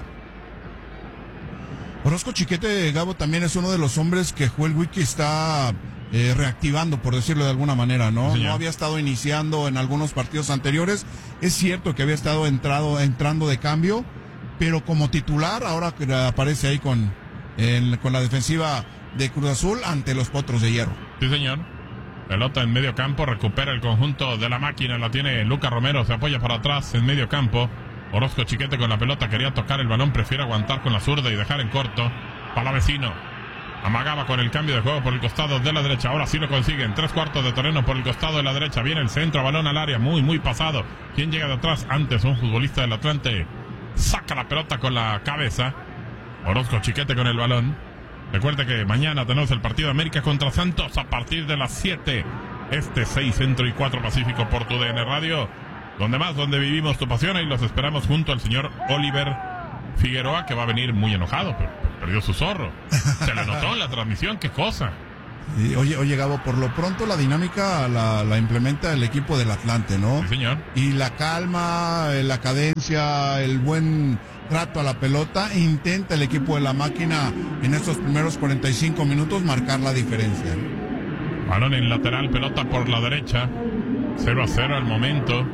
Orozco Chiquete, Gabo, también es uno de los hombres que Joel Wiki está eh, reactivando, por decirlo de alguna manera, ¿no? Sí, no había estado iniciando en algunos partidos anteriores. Es cierto que había estado entrado, entrando de cambio, pero como titular, ahora que aparece ahí con, el, con la defensiva de Cruz Azul ante los Potros de Hierro. Sí, señor. Pelota en medio campo, recupera el conjunto de la máquina, la tiene Lucas Romero, se apoya para atrás en medio campo. Orozco Chiquete con la pelota, quería tocar el balón, prefiere aguantar con la zurda y dejar en corto. Palavecino amagaba con el cambio de juego por el costado de la derecha. Ahora sí lo consiguen. Tres cuartos de terreno por el costado de la derecha. Viene el centro, balón al área. Muy, muy pasado. ¿Quién llega de atrás? Antes un futbolista del Atlante. Saca la pelota con la cabeza. Orozco Chiquete con el balón. Recuerde que mañana tenemos el partido América contra Santos a partir de las siete. Este seis Centro y cuatro Pacífico por tu D N Radio. Donde más, donde vivimos tu pasión. Y los esperamos junto al señor Oliver Figueroa, que va a venir muy enojado. Pero perdió su zorro. Se le notó en la transmisión, qué cosa. Y, oye, oye, Gabo, por lo pronto la dinámica la, la implementa el equipo del Atlante, ¿no? Sí, señor. Y la calma, la cadencia, el buen trato a la pelota, intenta el equipo de la máquina en estos primeros cuarenta y cinco minutos marcar la diferencia. Balón en lateral, pelota por la derecha. cero a cero al momento.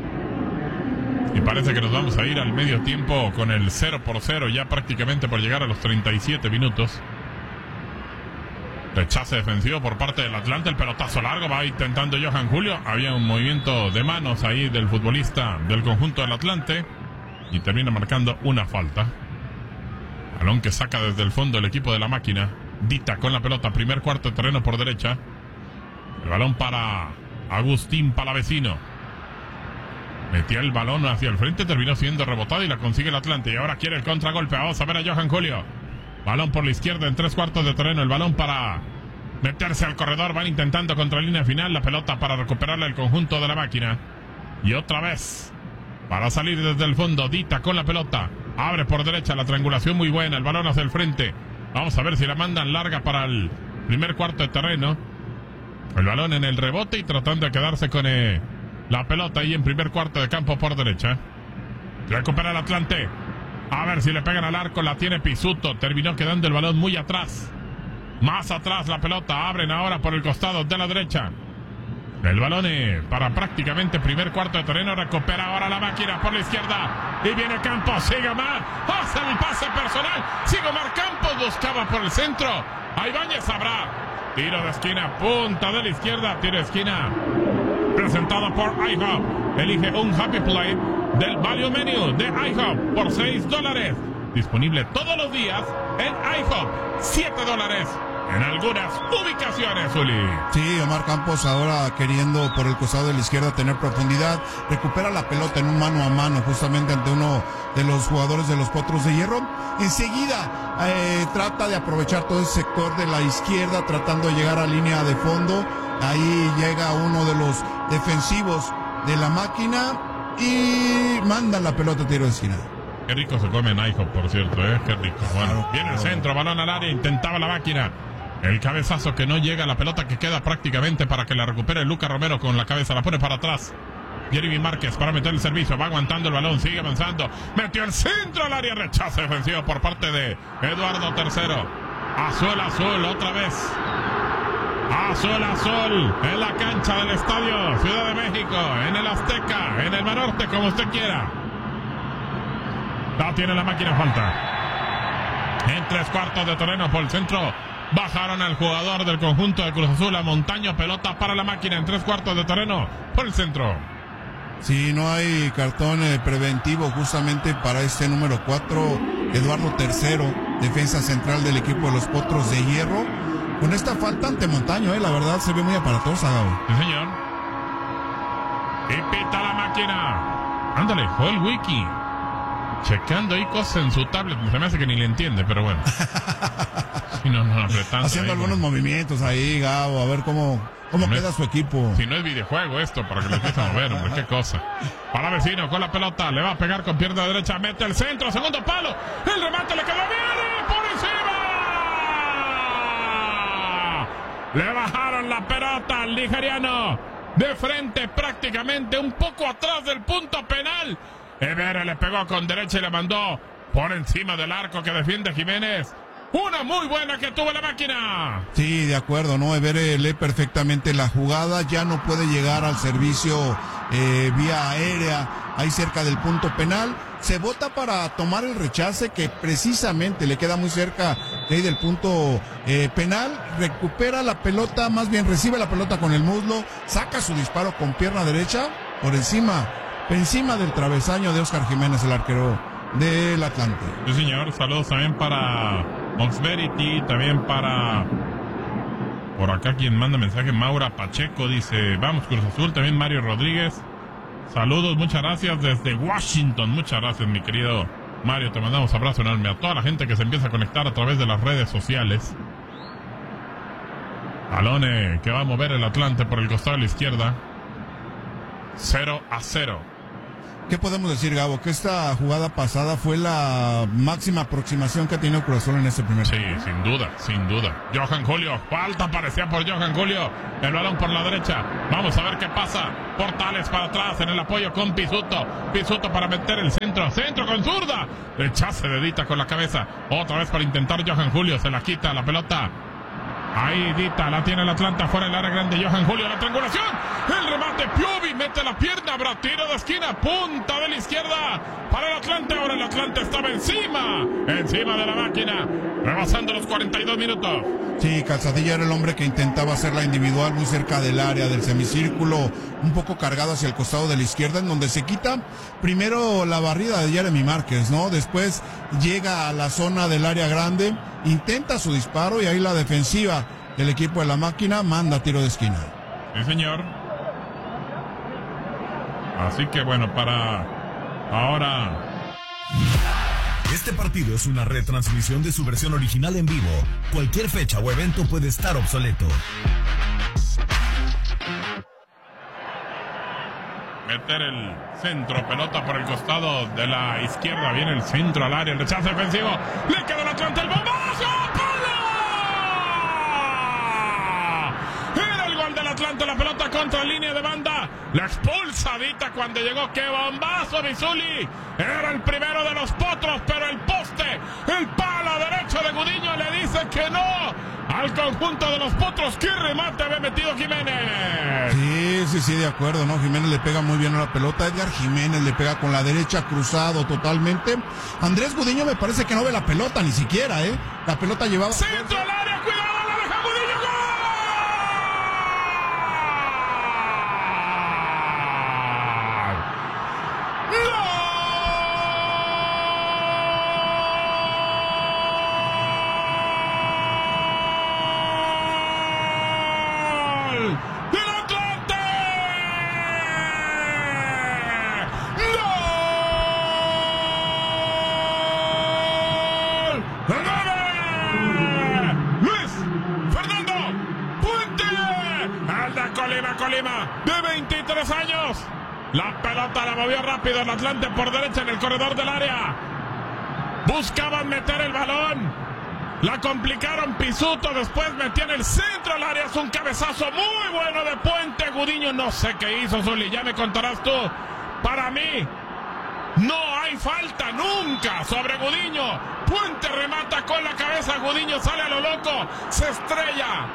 Y parece que nos vamos a ir al medio tiempo con el cero por cero, ya prácticamente por llegar a los treinta y siete minutos. Rechace defensivo por parte del Atlante, el pelotazo largo, va intentando Johan Julio. Había un movimiento de manos ahí del futbolista del conjunto del Atlante y termina marcando una falta. Balón que saca desde el fondo el equipo de la máquina. Dita con la pelota, primer cuarto de terreno por derecha. El balón para Agustín Palavecino. Metía el balón hacia el frente, terminó siendo rebotado y la consigue el Atlante. Y ahora quiere el contragolpe. Vamos a ver a Johan Julio. Balón por la izquierda en tres cuartos de terreno. El balón para meterse al corredor. Van intentando contra línea final. La pelota para recuperarla el conjunto de la máquina. Y otra vez para salir desde el fondo. Dita con la pelota. Abre por derecha. La triangulación muy buena. El balón hacia el frente. Vamos a ver si la mandan larga para el primer cuarto de terreno. El balón en el rebote y tratando de quedarse con eh, la pelota ahí en primer cuarto de campo por derecha. Recupera el Atlante. A ver si le pegan al arco. La tiene Pisuto. Terminó quedando el balón muy atrás. Más atrás la pelota. Abren ahora por el costado de la derecha. El balón eh, para prácticamente primer cuarto de terreno. Recupera ahora la máquina por la izquierda. Y viene Campos. Sigue Omar. Hace el pase personal. Sigue Omar Campos. Buscaba por el centro. A Ibáñez habrá. Tiro de esquina. Punta de la izquierda. Tiro de esquina. Presentado por iHop. Elige un Happy Play del Value Menu de iHop por seis dólares. Disponible todos los días en iHop. siete dólares en algunas ubicaciones, Uli. Sí, Omar Campos ahora queriendo por el costado de la izquierda tener profundidad. Recupera la pelota en un mano a mano justamente ante uno de los jugadores de los Potros de Hierro. Enseguida eh, trata de aprovechar todo ese sector de la izquierda tratando de llegar a línea de fondo. Ahí llega uno de los defensivos de la máquina y manda la pelota a tiro de esquina. Qué rico se come en iHop, por cierto, ¿eh? Qué rico. Bueno, viene el centro, balón al área, intentaba la máquina. El cabezazo que no llega, la pelota que queda prácticamente para que la recupere Lucas Romero con la cabeza, la pone para atrás. Jeremy Márquez para meter el servicio, va aguantando el balón, sigue avanzando. Metió el centro al área, rechazo defensivo por parte de Eduardo Tercero. Azul, azul, otra vez. Azul, azul, en la cancha del estadio Ciudad de México, en el Azteca, en el Banorte, como usted quiera. No tiene la máquina, falta. En tres cuartos de terreno por el centro. Bajaron al jugador del conjunto de Cruz Azul, a Montaño, pelota para la máquina en tres cuartos de terreno por el centro. Sí, no hay cartón eh, preventivo justamente para este número cuatro, Eduardo Tercero, defensa central del equipo de los Potros de Hierro. Con esta falta ante Montaño, eh, la verdad se ve muy aparatosa, Gabo. Sí, señor. Y pita la máquina. Ándale, Joel Wiki. Checando ahí cosas en su tablet. Se me hace que ni le entiende, pero bueno. Sí, no, no, apretando. Haciendo ahí, algunos como... movimientos ahí, Gabo, a ver cómo, cómo no queda es, su equipo. Si no es videojuego esto, para que lo empiece a mover, hombre, qué cosa. Para Vecino con la pelota, le va a pegar con pierna derecha, mete el centro, segundo palo. El remate le quedó bien, por encima. Le bajaron la pelota al nigeriano. De frente, prácticamente un poco atrás del punto penal. Evere le pegó con derecha y le mandó por encima del arco que defiende Jiménez. Una muy buena que tuvo la máquina. Sí, de acuerdo, ¿no? Evere lee perfectamente la jugada, ya no puede llegar al servicio eh, vía aérea, ahí cerca del punto penal. Se bota para tomar el rechace que precisamente le queda muy cerca de ahí del punto eh, penal. Recupera la pelota, más bien recibe la pelota con el muslo, saca su disparo con pierna derecha por encima encima del travesaño de Oscar Jiménez, el arquero del Atlante. Sí, señor. Saludos también para Moxverity, también para... Por acá quien manda mensaje, Maura Pacheco, dice, vamos Cruz Azul. También Mario Rodríguez. Saludos, muchas gracias desde Washington. Muchas gracias, mi querido Mario. Te mandamos abrazo enorme a toda la gente que se empieza a conectar a través de las redes sociales. Balone que va a mover el Atlante por el costado de la izquierda. cero a cero. ¿Qué podemos decir, Gabo? Que esta jugada pasada fue la máxima aproximación que ha tenido Cruz Azul en este primer Sí, tiempo. sin duda, sin duda. Johan Julio, falta parecía por Johan Julio. El balón por la derecha. Vamos a ver qué pasa. Portales para atrás en el apoyo con Pisuto. Pisuto para meter el centro. Centro con zurda. Rechace de Dita con la cabeza. Otra vez para intentar Johan Julio. Se la quita la pelota. Ahí Dita, la tiene el Atlanta fuera del área grande. Johan Julio, la triangulación. El remate, Piovi mete la pierna. Habrá tiro de esquina, punta de la izquierda para el Atlante. Ahora el Atlante estaba encima, encima de la máquina, rebasando los cuarenta y dos minutos. Sí, Calzadilla era el hombre que intentaba hacer la individual muy cerca del área, del semicírculo, un poco cargado hacia el costado de la izquierda, en donde se quita primero la barrida de Jeremy Márquez, ¿no? Después llega a la zona del área grande, intenta su disparo y ahí la defensiva del equipo de la máquina manda tiro de esquina. Sí, señor. Así que bueno, para ahora... Este partido es una retransmisión de su versión original en vivo. Cualquier fecha o evento puede estar obsoleto. Meter el centro, pelota por el costado de la izquierda. Viene el centro al área, el rechazo defensivo. Le queda el Atlante, el bombazo. ¡Palo! Era el gol del Atlante, la pelota contra línea de banda. La expulsadita cuando llegó. ¡Qué bombazo, Bizuli! Era el primero de los potros, pero el poste, el palo derecho de Gudiño le dice que no al conjunto de los potros. ¡Qué remate había metido Jiménez! Sí, sí, sí, de acuerdo, ¿no? Jiménez le pega muy bien a la pelota. Edgar Jiménez le pega con la derecha, cruzado totalmente. Andrés Gudiño me parece que no ve la pelota ni siquiera, ¿eh? La pelota llevaba... ¡Centro al área! ¡Cuidado! ¡La deja Gudiño! ¡Gol! Colima, de veintitrés años. La pelota la movió rápido el Atlante por derecha en el corredor del área. Buscaban meter el balón. La complicaron Pisuto. Después metían el centro al área. Es un cabezazo muy bueno de Puente. Gudiño no sé qué hizo, Zuli. Ya me contarás tú. Para mí, no hay falta nunca sobre Gudiño. Puente remata con la cabeza. Gudiño sale a lo loco. Se estrella.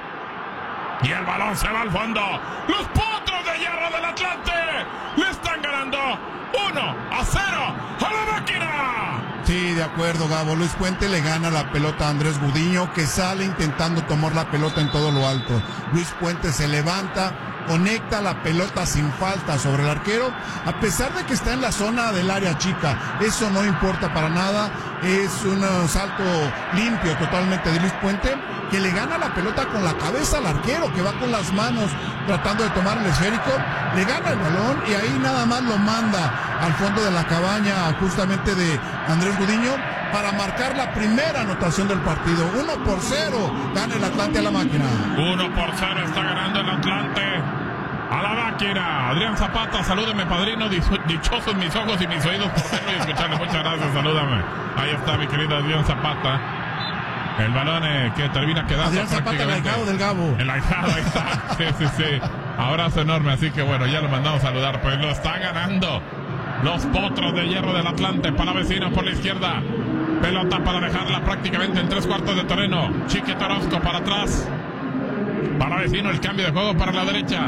Y el balón se va al fondo. Los potros de hierro del Atlante le están ganando uno a cero a la máquina. Sí, de acuerdo, Gabo. Luis Puente le gana la pelota a Andrés Gudiño, que sale intentando tomar la pelota en todo lo alto. Luis Puente se levanta, conecta la pelota sin falta sobre el arquero, a pesar de que está en la zona del área chica. Eso no importa para nada. Es un salto limpio totalmente de Luis Puente, que le gana la pelota con la cabeza al arquero, que va con las manos tratando de tomar el esférico, le gana el balón y ahí nada más lo manda al fondo de la cabaña justamente de Andrés Gudiño para marcar la primera anotación del partido. Uno por cero gana el Atlante a la máquina. Uno por cero está ganando el Atlante a la máquina. Adrián Zapata, salúdeme, padrino. Dichosos mis ojos y mis oídos por verlo y escucharlo. Muchas gracias, salúdame. Ahí está mi querido Adrián Zapata. El balón eh, que termina quedando Adrián Zapata, el ahijado del Gabo. El ahijado, ahí está. Sí, sí, sí. Abrazo enorme, así que bueno, ya lo mandamos a saludar. Pues lo está ganando los potros de hierro del Atlante. Para vecino por la izquierda. Pelota para dejarla prácticamente en tres cuartos de terreno. Chiquito Orozco para atrás. Para vecino el cambio de juego para la derecha.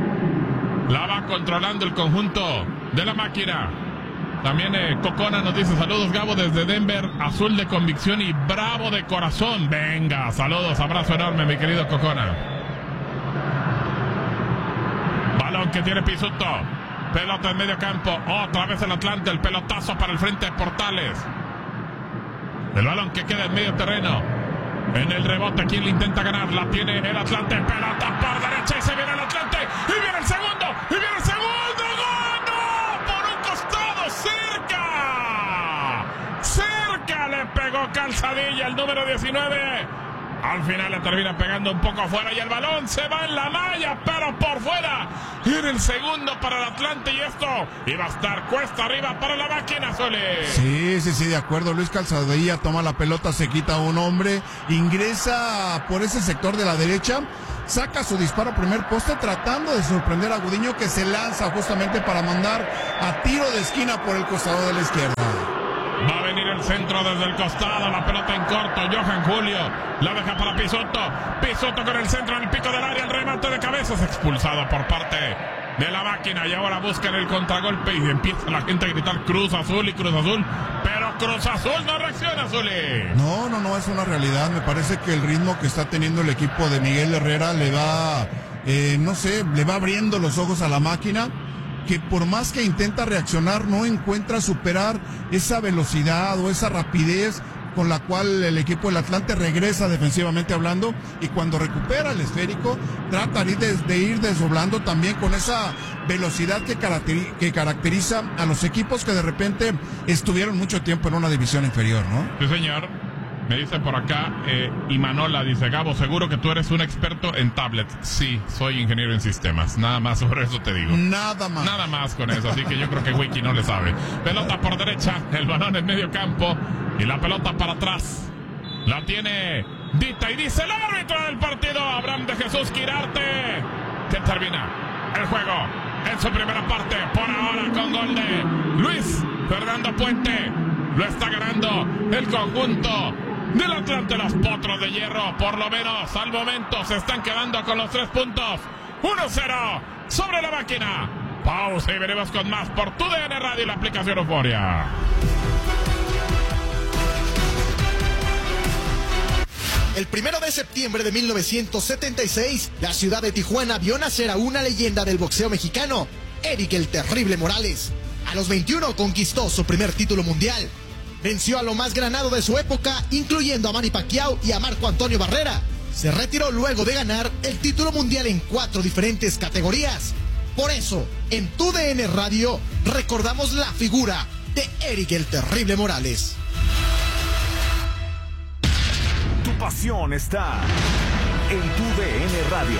La va controlando el conjunto de la máquina. También eh, Cocona nos dice saludos, Gabo, desde Denver, azul de convicción y bravo de corazón. Venga, saludos, abrazo enorme, mi querido Cocona. Balón que tiene Pisuto. Pelota en medio campo. Otra vez el Atlante. El pelotazo para el frente de Portales. El balón que queda en medio terreno. En el rebote, ¿quién le intenta ganar? La tiene el Atlante. Pelota por derecha y se viene el Atlante. Y viene el segundo. Y viene el segundo. ¡Gol! Por un costado. ¡Cerca! ¡Cerca! Le pegó Calzadilla, el número diecinueve. Al final le termina pegando un poco afuera y el balón se va en la malla, pero por fuera. Era el segundo para el Atlante y esto iba a estar cuesta arriba para la máquina, Zuli. Sí, sí, sí, de acuerdo. Luis Calzadilla toma la pelota, se quita a un hombre, ingresa por ese sector de la derecha, saca su disparo a primer poste tratando de sorprender a Gudiño, que se lanza justamente para mandar a tiro de esquina por el costado de la izquierda. Va a venir el centro desde el costado, la pelota en corto, Johan Julio, la deja para Pisuto, Pisuto con el centro en el pico del área, el remate de cabezas, expulsado por parte de la máquina y ahora buscan el contragolpe y empieza la gente a gritar Cruz Azul y Cruz Azul, pero Cruz Azul no reacciona, Zuli. No, no, no, es una realidad, me parece que el ritmo que está teniendo el equipo de Miguel Herrera le va, eh, no sé, le va abriendo los ojos a la máquina, que por más que intenta reaccionar no encuentra superar esa velocidad o esa rapidez con la cual el equipo del Atlante regresa defensivamente hablando, y cuando recupera el esférico trata de, de ir desdoblando también con esa velocidad que, caracteri- que caracteriza a los equipos que de repente estuvieron mucho tiempo en una división inferior, ¿no? Sí, señor. Me dice por acá, eh, Imanola, dice, Gabo, seguro que tú eres un experto en tablets. Sí, soy ingeniero en sistemas. Nada más sobre eso te digo. Nada más. Nada más con eso, así que yo creo que Wiki no le sabe. Pelota por derecha, el balón en medio campo y la pelota para atrás. La tiene Dita y dice el árbitro del partido, Abraham de Jesús Quirarte, que termina el juego en su primera parte, por ahora con gol de Luis Fernando Puente. Lo está ganando el conjunto del Atlante, los Potros de Hierro, por lo menos al momento se están quedando con los tres puntos. uno cero sobre la máquina. Pausa y veremos con más por tu D N Radio y la aplicación Euforia. El primero de septiembre de mil novecientos setenta y seis, la ciudad de Tijuana vio nacer a una leyenda del boxeo mexicano, Eric el Terrible Morales. A los veintiuno conquistó su primer título mundial. Venció a lo más granado de su época, incluyendo a Manny Pacquiao y a Marco Antonio Barrera. Se retiró luego de ganar el título mundial en cuatro diferentes categorías. Por eso, en tu D N Radio, recordamos la figura de Eric el Terrible Morales. Tu pasión está en tu D N Radio.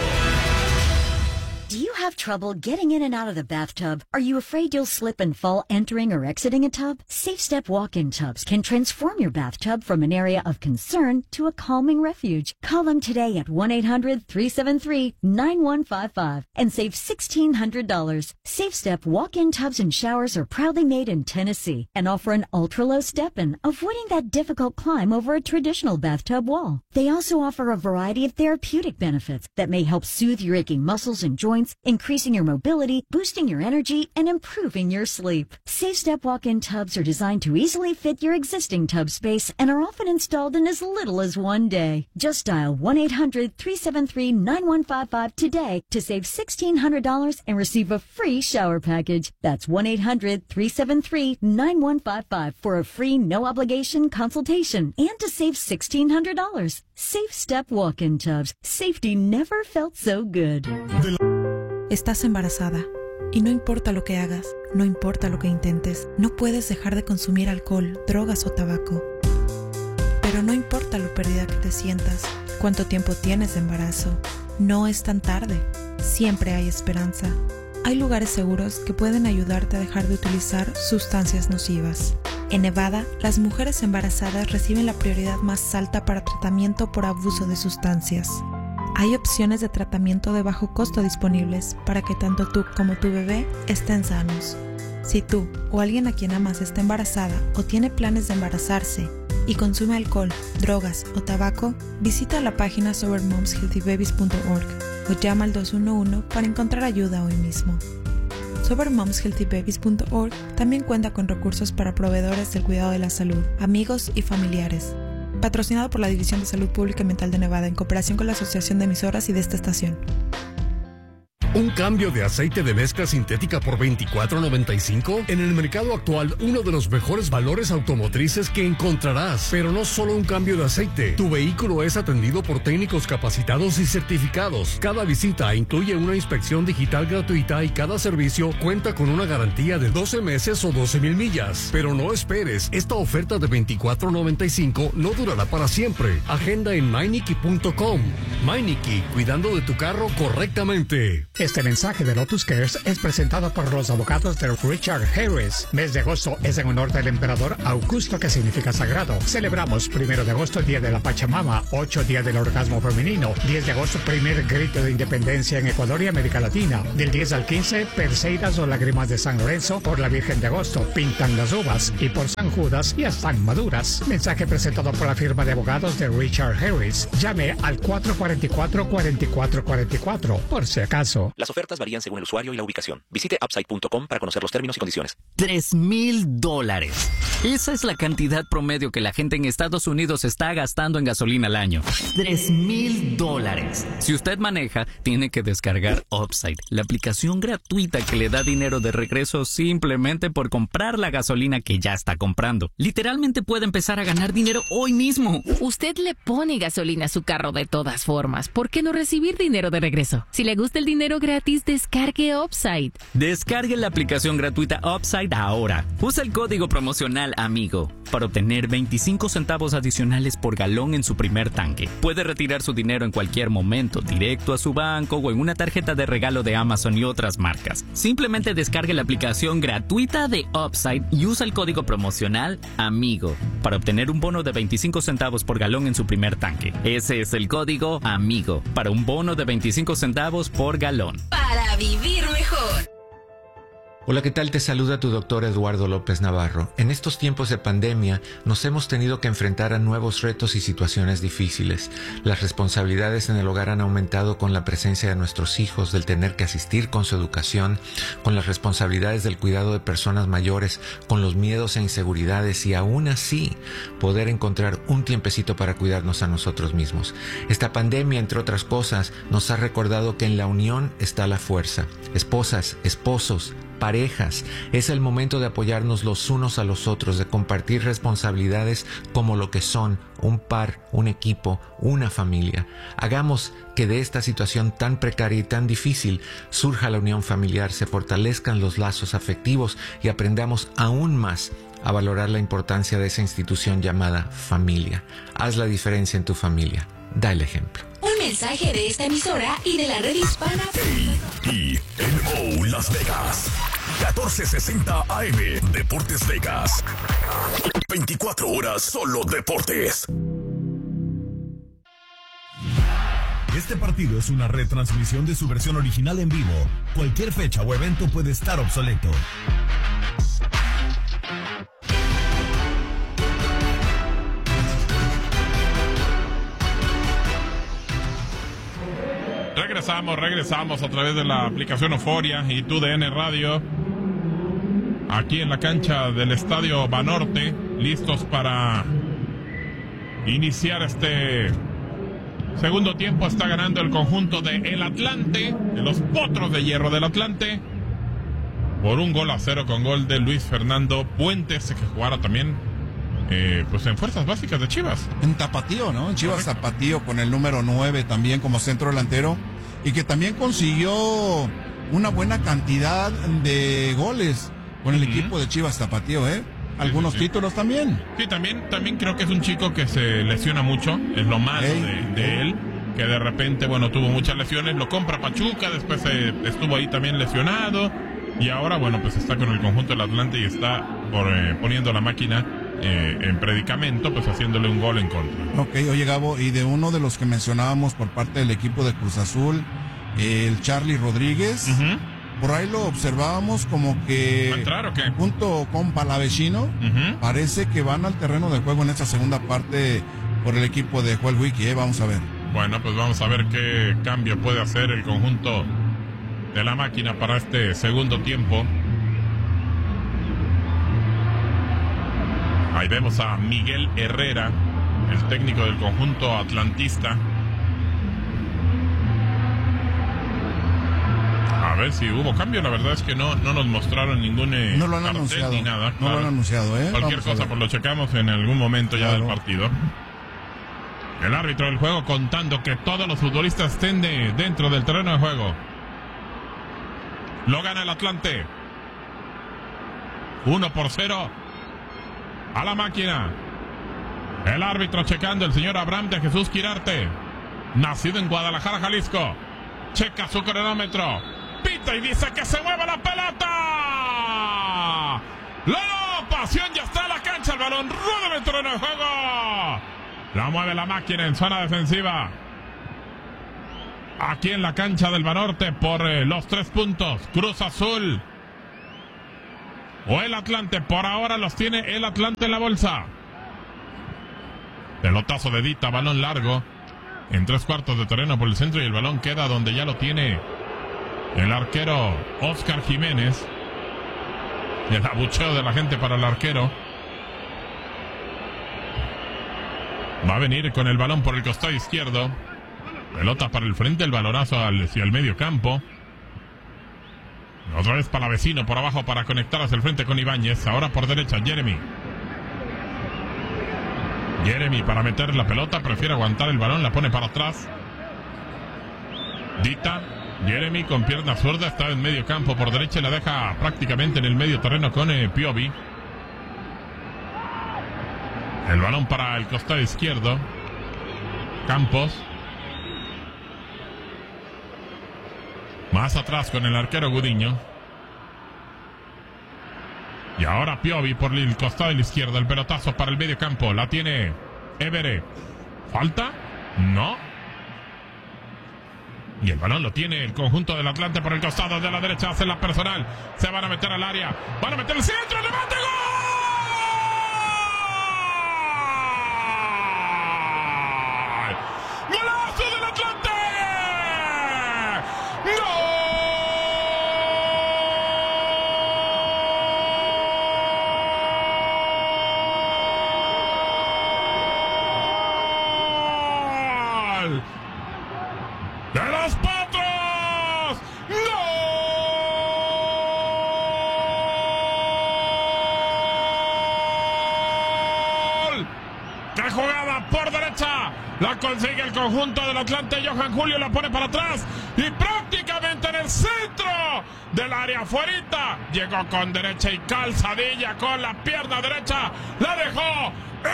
Do you have trouble getting in and out of the bathtub? Are you afraid you'll slip and fall entering or exiting a tub? Safe Step walk-in tubs can transform your bathtub from an area of concern to a calming refuge. Call them today at one eight hundred, three seven three, nine one five five and save sixteen hundred dollars. Safe Step walk-in tubs and showers are proudly made in Tennessee and offer an ultra-low step-in, avoiding that difficult climb over a traditional bathtub wall. They also offer a variety of therapeutic benefits that may help soothe your aching muscles and joints, increasing your mobility, boosting your energy, and improving your sleep. Safe Step walk-in tubs are designed to easily fit your existing tub space and are often installed in as little as one day. Just dial one eight hundred, three seven three, nine one five five today to save sixteen hundred dollars and receive a free shower package. That's one eight hundred, three seven three, nine one five five for a free no-obligation consultation and to save sixteen hundred dollars. Safe Step walk-in tubs. Safety never felt so good. Estás embarazada y no importa lo que hagas, no importa lo que intentes, no puedes dejar de consumir alcohol, drogas o tabaco. Pero no importa lo perdida que te sientas, cuánto tiempo tienes de embarazo, no es tan tarde, siempre hay esperanza. Hay lugares seguros que pueden ayudarte a dejar de utilizar sustancias nocivas. En Nevada, las mujeres embarazadas reciben la prioridad más alta para tratamiento por abuso de sustancias. Hay opciones de tratamiento de bajo costo disponibles para que tanto tú como tu bebé estén sanos. Si tú o alguien a quien amas está embarazada o tiene planes de embarazarse y consume alcohol, drogas o tabaco, visita la página sober moms healthy babies punto org o llama al dos uno uno para encontrar ayuda hoy mismo. sober moms healthy babies punto org también cuenta con recursos para proveedores del cuidado de la salud, amigos y familiares. Patrocinado por la División de Salud Pública y Mental de Nevada en cooperación con la Asociación de Emisoras y de esta estación. ¿Un cambio de aceite de mezcla sintética por veinticuatro noventa y cinco? En el mercado actual, uno de los mejores valores automotrices que encontrarás. Pero no solo un cambio de aceite. Tu vehículo es atendido por técnicos capacitados y certificados. Cada visita incluye una inspección digital gratuita y cada servicio cuenta con una garantía de doce meses o doce mil millas. Pero no esperes, esta oferta de veinticuatro noventa y cinco no durará para siempre. Agenda en Meineke punto com. Meineke, cuidando de tu carro correctamente. Este mensaje de Lotus Cares es presentado por los abogados de Richard Harris. Mes de agosto es en honor del emperador Augusto, que significa sagrado. Celebramos primero de agosto, Día de la Pachamama, ocho Día del Orgasmo Femenino, diez de agosto, primer grito de independencia en Ecuador y América Latina. Del diez al quince, Perseidas o lágrimas de San Lorenzo. Por la Virgen de Agosto, pintan las uvas. Y por San Judas, ya están maduras. Mensaje presentado por la firma de abogados de Richard Harris. Llame al cuatro cuatro cuatro, cuatro cuatro cuatro cuatro, por si acaso. Las ofertas varían según el usuario y la ubicación. Visite upside punto com para conocer los términos y condiciones. Tres mil dólares. Esa es la cantidad promedio que la gente en Estados Unidos está gastando en gasolina al año. Tres mil dólares. Si usted maneja, tiene que descargar Upside, la aplicación gratuita que le da dinero de regreso simplemente por comprar la gasolina que ya está comprando. Literalmente puede empezar a ganar dinero hoy mismo. Usted le pone gasolina a su carro de todas formas. ¿Por qué no recibir dinero de regreso? Si le gusta el dinero gratis, descargue Upside. Descargue la aplicación gratuita Upside ahora. Usa el código promocional AMIGO para obtener veinticinco centavos adicionales por galón en su primer tanque. Puede retirar su dinero en cualquier momento, directo a su banco o en una tarjeta de regalo de Amazon y otras marcas. Simplemente descargue la aplicación gratuita de Upside y usa el código promocional AMIGO para obtener un bono de veinticinco centavos por galón en su primer tanque. Ese es el código AMIGO para un bono de veinticinco centavos por galón. Para vivir mejor. Hola, ¿qué tal? Te saluda tu doctor Eduardo López Navarro. En estos tiempos de pandemia nos hemos tenido que enfrentar a nuevos retos y situaciones difíciles. Las responsabilidades en el hogar han aumentado con la presencia de nuestros hijos, del tener que asistir con su educación, con las responsabilidades del cuidado de personas mayores, con los miedos e inseguridades y aún así poder encontrar un tiempecito para cuidarnos a nosotros mismos. Esta pandemia, entre otras cosas, nos ha recordado que en la unión está la fuerza. Esposas, esposos, parejas, es el momento de apoyarnos los unos a los otros, de compartir responsabilidades como lo que son un par, un equipo, una familia. Hagamos que de esta situación tan precaria y tan difícil surja la unión familiar, se fortalezcan los lazos afectivos y aprendamos aún más a valorar la importancia de esa institución llamada familia. Haz la diferencia en tu familia. Da el ejemplo. Un mensaje de esta emisora y de la red hispana. A I N O Las Vegas. catorce sesenta A M. Deportes Vegas. veinticuatro horas solo deportes. Este partido es una retransmisión de su versión original en vivo. Cualquier fecha o evento puede estar obsoleto. Regresamos, regresamos a través de la aplicación Euforia y Tu D N Radio. Aquí en la cancha del Estadio Banorte, listos para iniciar este segundo tiempo. Está ganando el conjunto de El Atlante, de los Potros de Hierro del Atlante, por un gol a cero con gol de Luis Fernando Puentes, que jugara también eh, pues en fuerzas básicas de Chivas. En Tapatío, ¿no? En Chivas Correcto. Tapatío, con el número nueve también como centro delantero, y que también consiguió una buena cantidad de goles con el uh-huh. equipo de Chivas Tapatío, ¿eh? Algunos sí, sí, sí. títulos también. Sí, también, también creo que es un chico que se lesiona mucho, es lo malo hey. de, de él, que de repente, bueno, tuvo muchas lesiones, lo compra Pachuca, después eh, estuvo ahí también lesionado, y ahora, bueno, pues está con el conjunto del Atlante y está por, eh, poniendo la máquina eh, en predicamento, pues haciéndole un gol en contra. Ok, oye Gabo, y de uno de los que mencionábamos por parte del equipo de Cruz Azul, el Charlie Rodríguez, uh-huh. por ahí lo observábamos como que ¿Va a entrar o qué? junto con Palavecino, uh-huh. parece que van al terreno de juego en esta segunda parte por el equipo de Joel Wiki, ¿eh? Vamos a ver. Bueno, pues vamos a ver qué cambio puede hacer el conjunto de la máquina para este segundo tiempo. Ahí vemos a Miguel Herrera, el técnico del conjunto atlantista. A ver si hubo cambio, la verdad es que no, no nos mostraron ningún eh, no lo han cartel anunciado, ni nada. no Claro. lo han anunciado, ¿eh? Cualquier Vamos a cosa ver. pues lo checamos en algún momento ya Claro. del partido. El árbitro del juego contando que todos los futbolistas estén de, dentro del terreno de juego. Lo gana el Atlante. Uno por cero. A la máquina. El árbitro checando, el señor Abraham de Jesús Quirarte. Nacido en Guadalajara, Jalisco. Checa su cronómetro. Pita y dice que se mueve la pelota. La pasión ya está en la cancha. El balón rueda en el terreno de juego. La mueve la máquina en zona defensiva. Aquí en la cancha del Banorte por eh, los tres puntos. Cruz Azul o el Atlante. Por ahora los tiene el Atlante en la bolsa. Pelotazo de Dita, balón largo. En tres cuartos de terreno por el centro y el balón queda donde ya lo tiene el arquero Oscar Jiménez. El abucheo de la gente para el arquero. Va a venir con el balón por el costado izquierdo. Pelota para el frente, el balonazo hacia el medio campo. Otra vez para vecino por abajo para conectar hacia el frente con Ibáñez. Ahora por derecha, Jeremy. Jeremy para meter la pelota, prefiere aguantar el balón, la pone para atrás. Dita, Jeremy con pierna zurda, está en medio campo por derecha y la deja prácticamente en el medio terreno con eh, Piovi. El balón para el costado izquierdo. Campos. Más atrás con el arquero Gudiño. Y ahora Piovi por el costado de la izquierda. El pelotazo para el medio campo. La tiene Évere. ¿Falta? No. Y el balón lo tiene el conjunto del Atlante por el costado de la derecha. Hace la personal. Se van a meter al área. Van a meter el centro. ¡Remate! ¡Gol! ¡Golazo del Atlante! ¡Gol! ¡De los Potros! ¡Gol! ¡Qué jugada por derecha! La consigue el conjunto del Atlante. Johan Julio la pone para atrás y prácticamente en el centro del área afuerita. Llegó con derecha y calzadilla con la pierna derecha. La dejó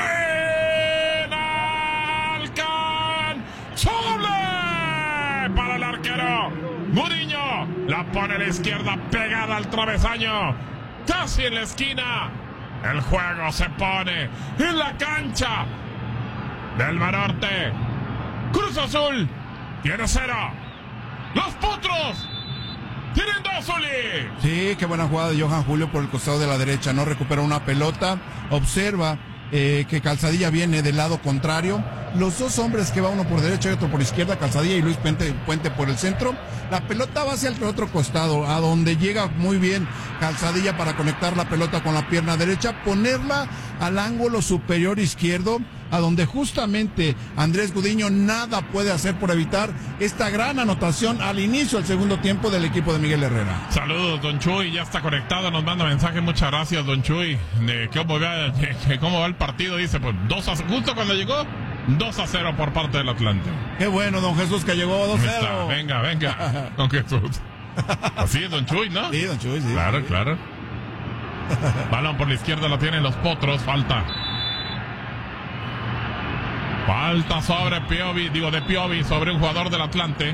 inalcanzable para el arquero Gudiño. La pone a la izquierda pegada al travesaño, casi en la esquina. El juego se pone en la cancha del Banorte. Cruz Azul tiene cero. Los Potros tienen dos, Uli. Sí, qué buena jugada de Johan Julio por el costado de la derecha. No recupera una pelota. Observa eh, que Calzadilla viene del lado contrario. Los dos hombres que va uno por derecha y otro por izquierda, Calzadilla y Luis Puente, Puente por el centro. La pelota va hacia el otro costado, a donde llega muy bien Calzadilla para conectar la pelota con la pierna derecha, ponerla al ángulo superior izquierdo, a donde justamente Andrés Gudiño nada puede hacer por evitar esta gran anotación al inicio del segundo tiempo del equipo de Miguel Herrera. Saludos, don Chuy, ya está conectado, nos manda mensaje, muchas gracias, don Chuy, de cómo va, de cómo va el partido. Dice, pues dos a, justo cuando llegó, dos a cero por parte del Atlante. Qué bueno, don Jesús, que llegó dos a cero. Venga, venga, don Jesús. Así es, don Chuy, ¿no? Sí, don Chuy, sí. Claro, sí. claro. Balón por la izquierda lo tienen los Potros, falta. Falta sobre Piovi, digo de Piovi, sobre un jugador del Atlante.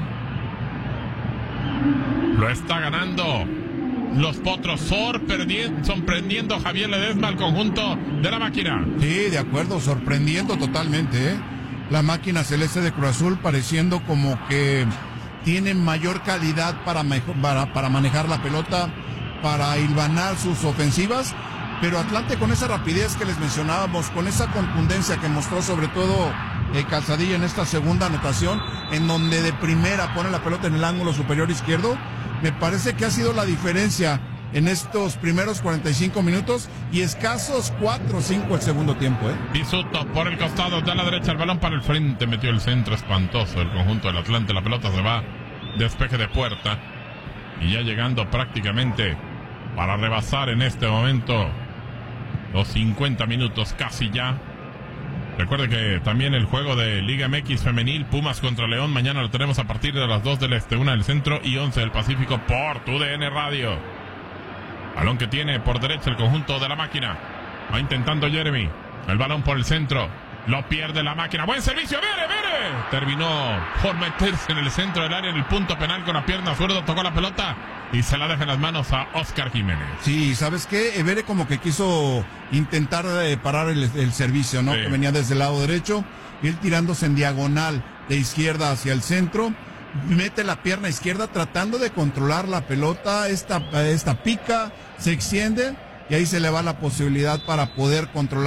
Lo está ganando los Potros, sorprendiendo, sorprendiendo Javier Ledesma al conjunto de la máquina. Sí, de acuerdo, sorprendiendo totalmente, ¿eh? La máquina celeste de Cruz Azul pareciendo como que tiene mayor calidad para, para, para manejar la pelota, para hilvanar sus ofensivas. Pero Atlante con esa rapidez que les mencionábamos, con esa contundencia que mostró sobre todo eh, Calzadilla en esta segunda anotación, en donde de primera pone la pelota en el ángulo superior izquierdo, me parece que ha sido la diferencia en estos primeros cuarenta y cinco minutos y escasos cuatro o cinco el segundo tiempo. ¿eh? Pisuto por el costado de la derecha, el balón para el frente, metió el centro espantoso el conjunto del Atlante, la pelota se va, despeje de puerta. Y ya llegando prácticamente para rebasar en este momento los cincuenta minutos casi ya. Recuerde que también el juego de Liga M X femenil, Pumas contra León, mañana lo tenemos a partir de las dos del este, una del centro y once del Pacífico por tu D N Radio. Balón que tiene por derecha el conjunto de la máquina. Va intentando Jeremy. El balón por el centro. Lo pierde la máquina. Buen servicio. ¡Viene, viene! Terminó por meterse en el centro del área, en el punto penal con la pierna zurda. Tocó la pelota y se la deja en las manos a Oscar Jiménez. Sí, ¿sabes qué? Evere como que quiso intentar eh, parar el, el servicio, ¿no? Sí. Que venía desde el lado derecho. Y él tirándose en diagonal de izquierda hacia el centro. Mete la pierna izquierda tratando de controlar la pelota. Esta, esta pica, se extiende y ahí se le va la posibilidad para poder controlar